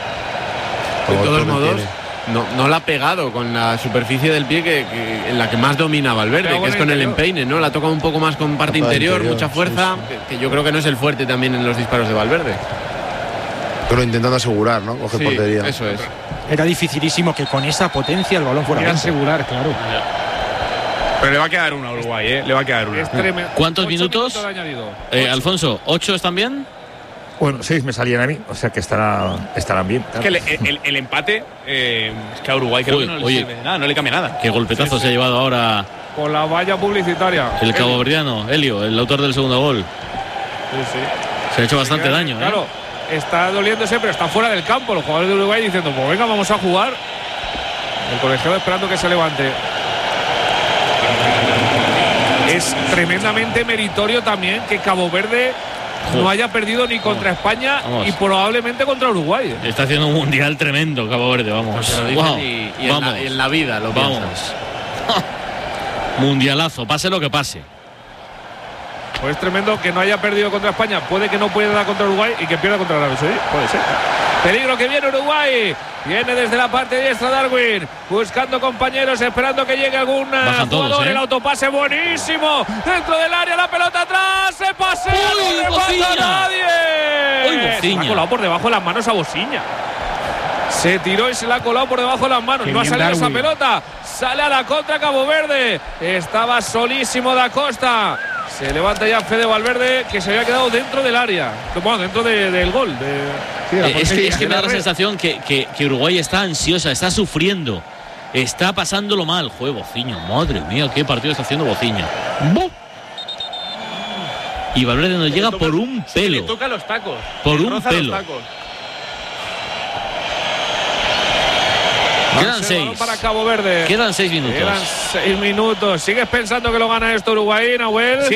De todos modos, no, no la ha pegado con la superficie del pie que, que en la que más domina Valverde, que es con el empeine, ¿no? La toca un poco más con parte interior, interior, mucha fuerza, sí, sí. Que, que yo creo que no es el fuerte también en los disparos de Valverde. Pero intentando asegurar, ¿no? Coge sí, portería. Eso es. Era dificilísimo que con esa potencia el balón fuera. Era asegurar, claro. Pero le va a quedar una a Uruguay, ¿eh? Le va a quedar una. ¿Cuántos minutos? minutos eh, Alfonso, ¿ocho están bien? Bueno, seis me salían a mí, o sea que estará, estarán bien. Es que el, el, el empate, eh, es que a Uruguay creo Uy, que no le oye, sirve de nada, no le cambia nada. Qué golpetazo sí, sí. se ha llevado ahora. Con la valla publicitaria. El caboverdiano, Helio, el autor del segundo gol. Sí, sí. Se ha hecho bastante sí, daño, claro, ¿eh? Está doliéndose, pero está fuera del campo. Los jugadores de Uruguay diciendo, pues venga, vamos a jugar. El colegiado esperando que se levante. Es tremendamente meritorio también que Cabo Verde no haya perdido ni contra vamos, España vamos. y probablemente contra Uruguay. Está haciendo un mundial tremendo Cabo Verde, vamos. Pues wow. y, y, vamos. En la, y en la vida lo vamos. Mundialazo, pase lo que pase. Pues es tremendo que no haya perdido contra España. Puede que no pueda contra Uruguay y que pierda contra Arabia Saudí. Puede ser. Peligro que viene Uruguay. Viene desde la parte diestra Darwin. Buscando compañeros, esperando que llegue algún Bajan jugador. todos, ¿eh? El autopase buenísimo. Dentro del área, la pelota atrás. Se pasea. ¡Uy, No Bociña! le pasa a nadie. ¡Uy, Bociña! Se ha colado por debajo de las manos a Bociña. Se tiró y se la ha colado por debajo de las manos. Qué No ha bien, salido esa Darwin. pelota. Sale a la contra Cabo Verde. Estaba solísimo Da Costa. Se levanta ya Fede Valverde, que se había quedado dentro del área. Bueno, dentro de, del gol. De, sí, de la Eh, es, que, portería, es que de me da la red. sensación que, que, que Uruguay está ansiosa, está sufriendo, está pasándolo mal. Joder, Bociña, madre mía, qué partido está haciendo Bociña. ¡Buf! Y Valverde nos llega toca- por un sí, le pelo. toca los tacos. Por Le un roza los pelo. tacos. Quedan Avance el balón seis. para Cabo Verde. Quedan seis minutos. Quedan seis minutos. ¿Sigues pensando que lo gana esto Uruguay, Nahuel? Sí,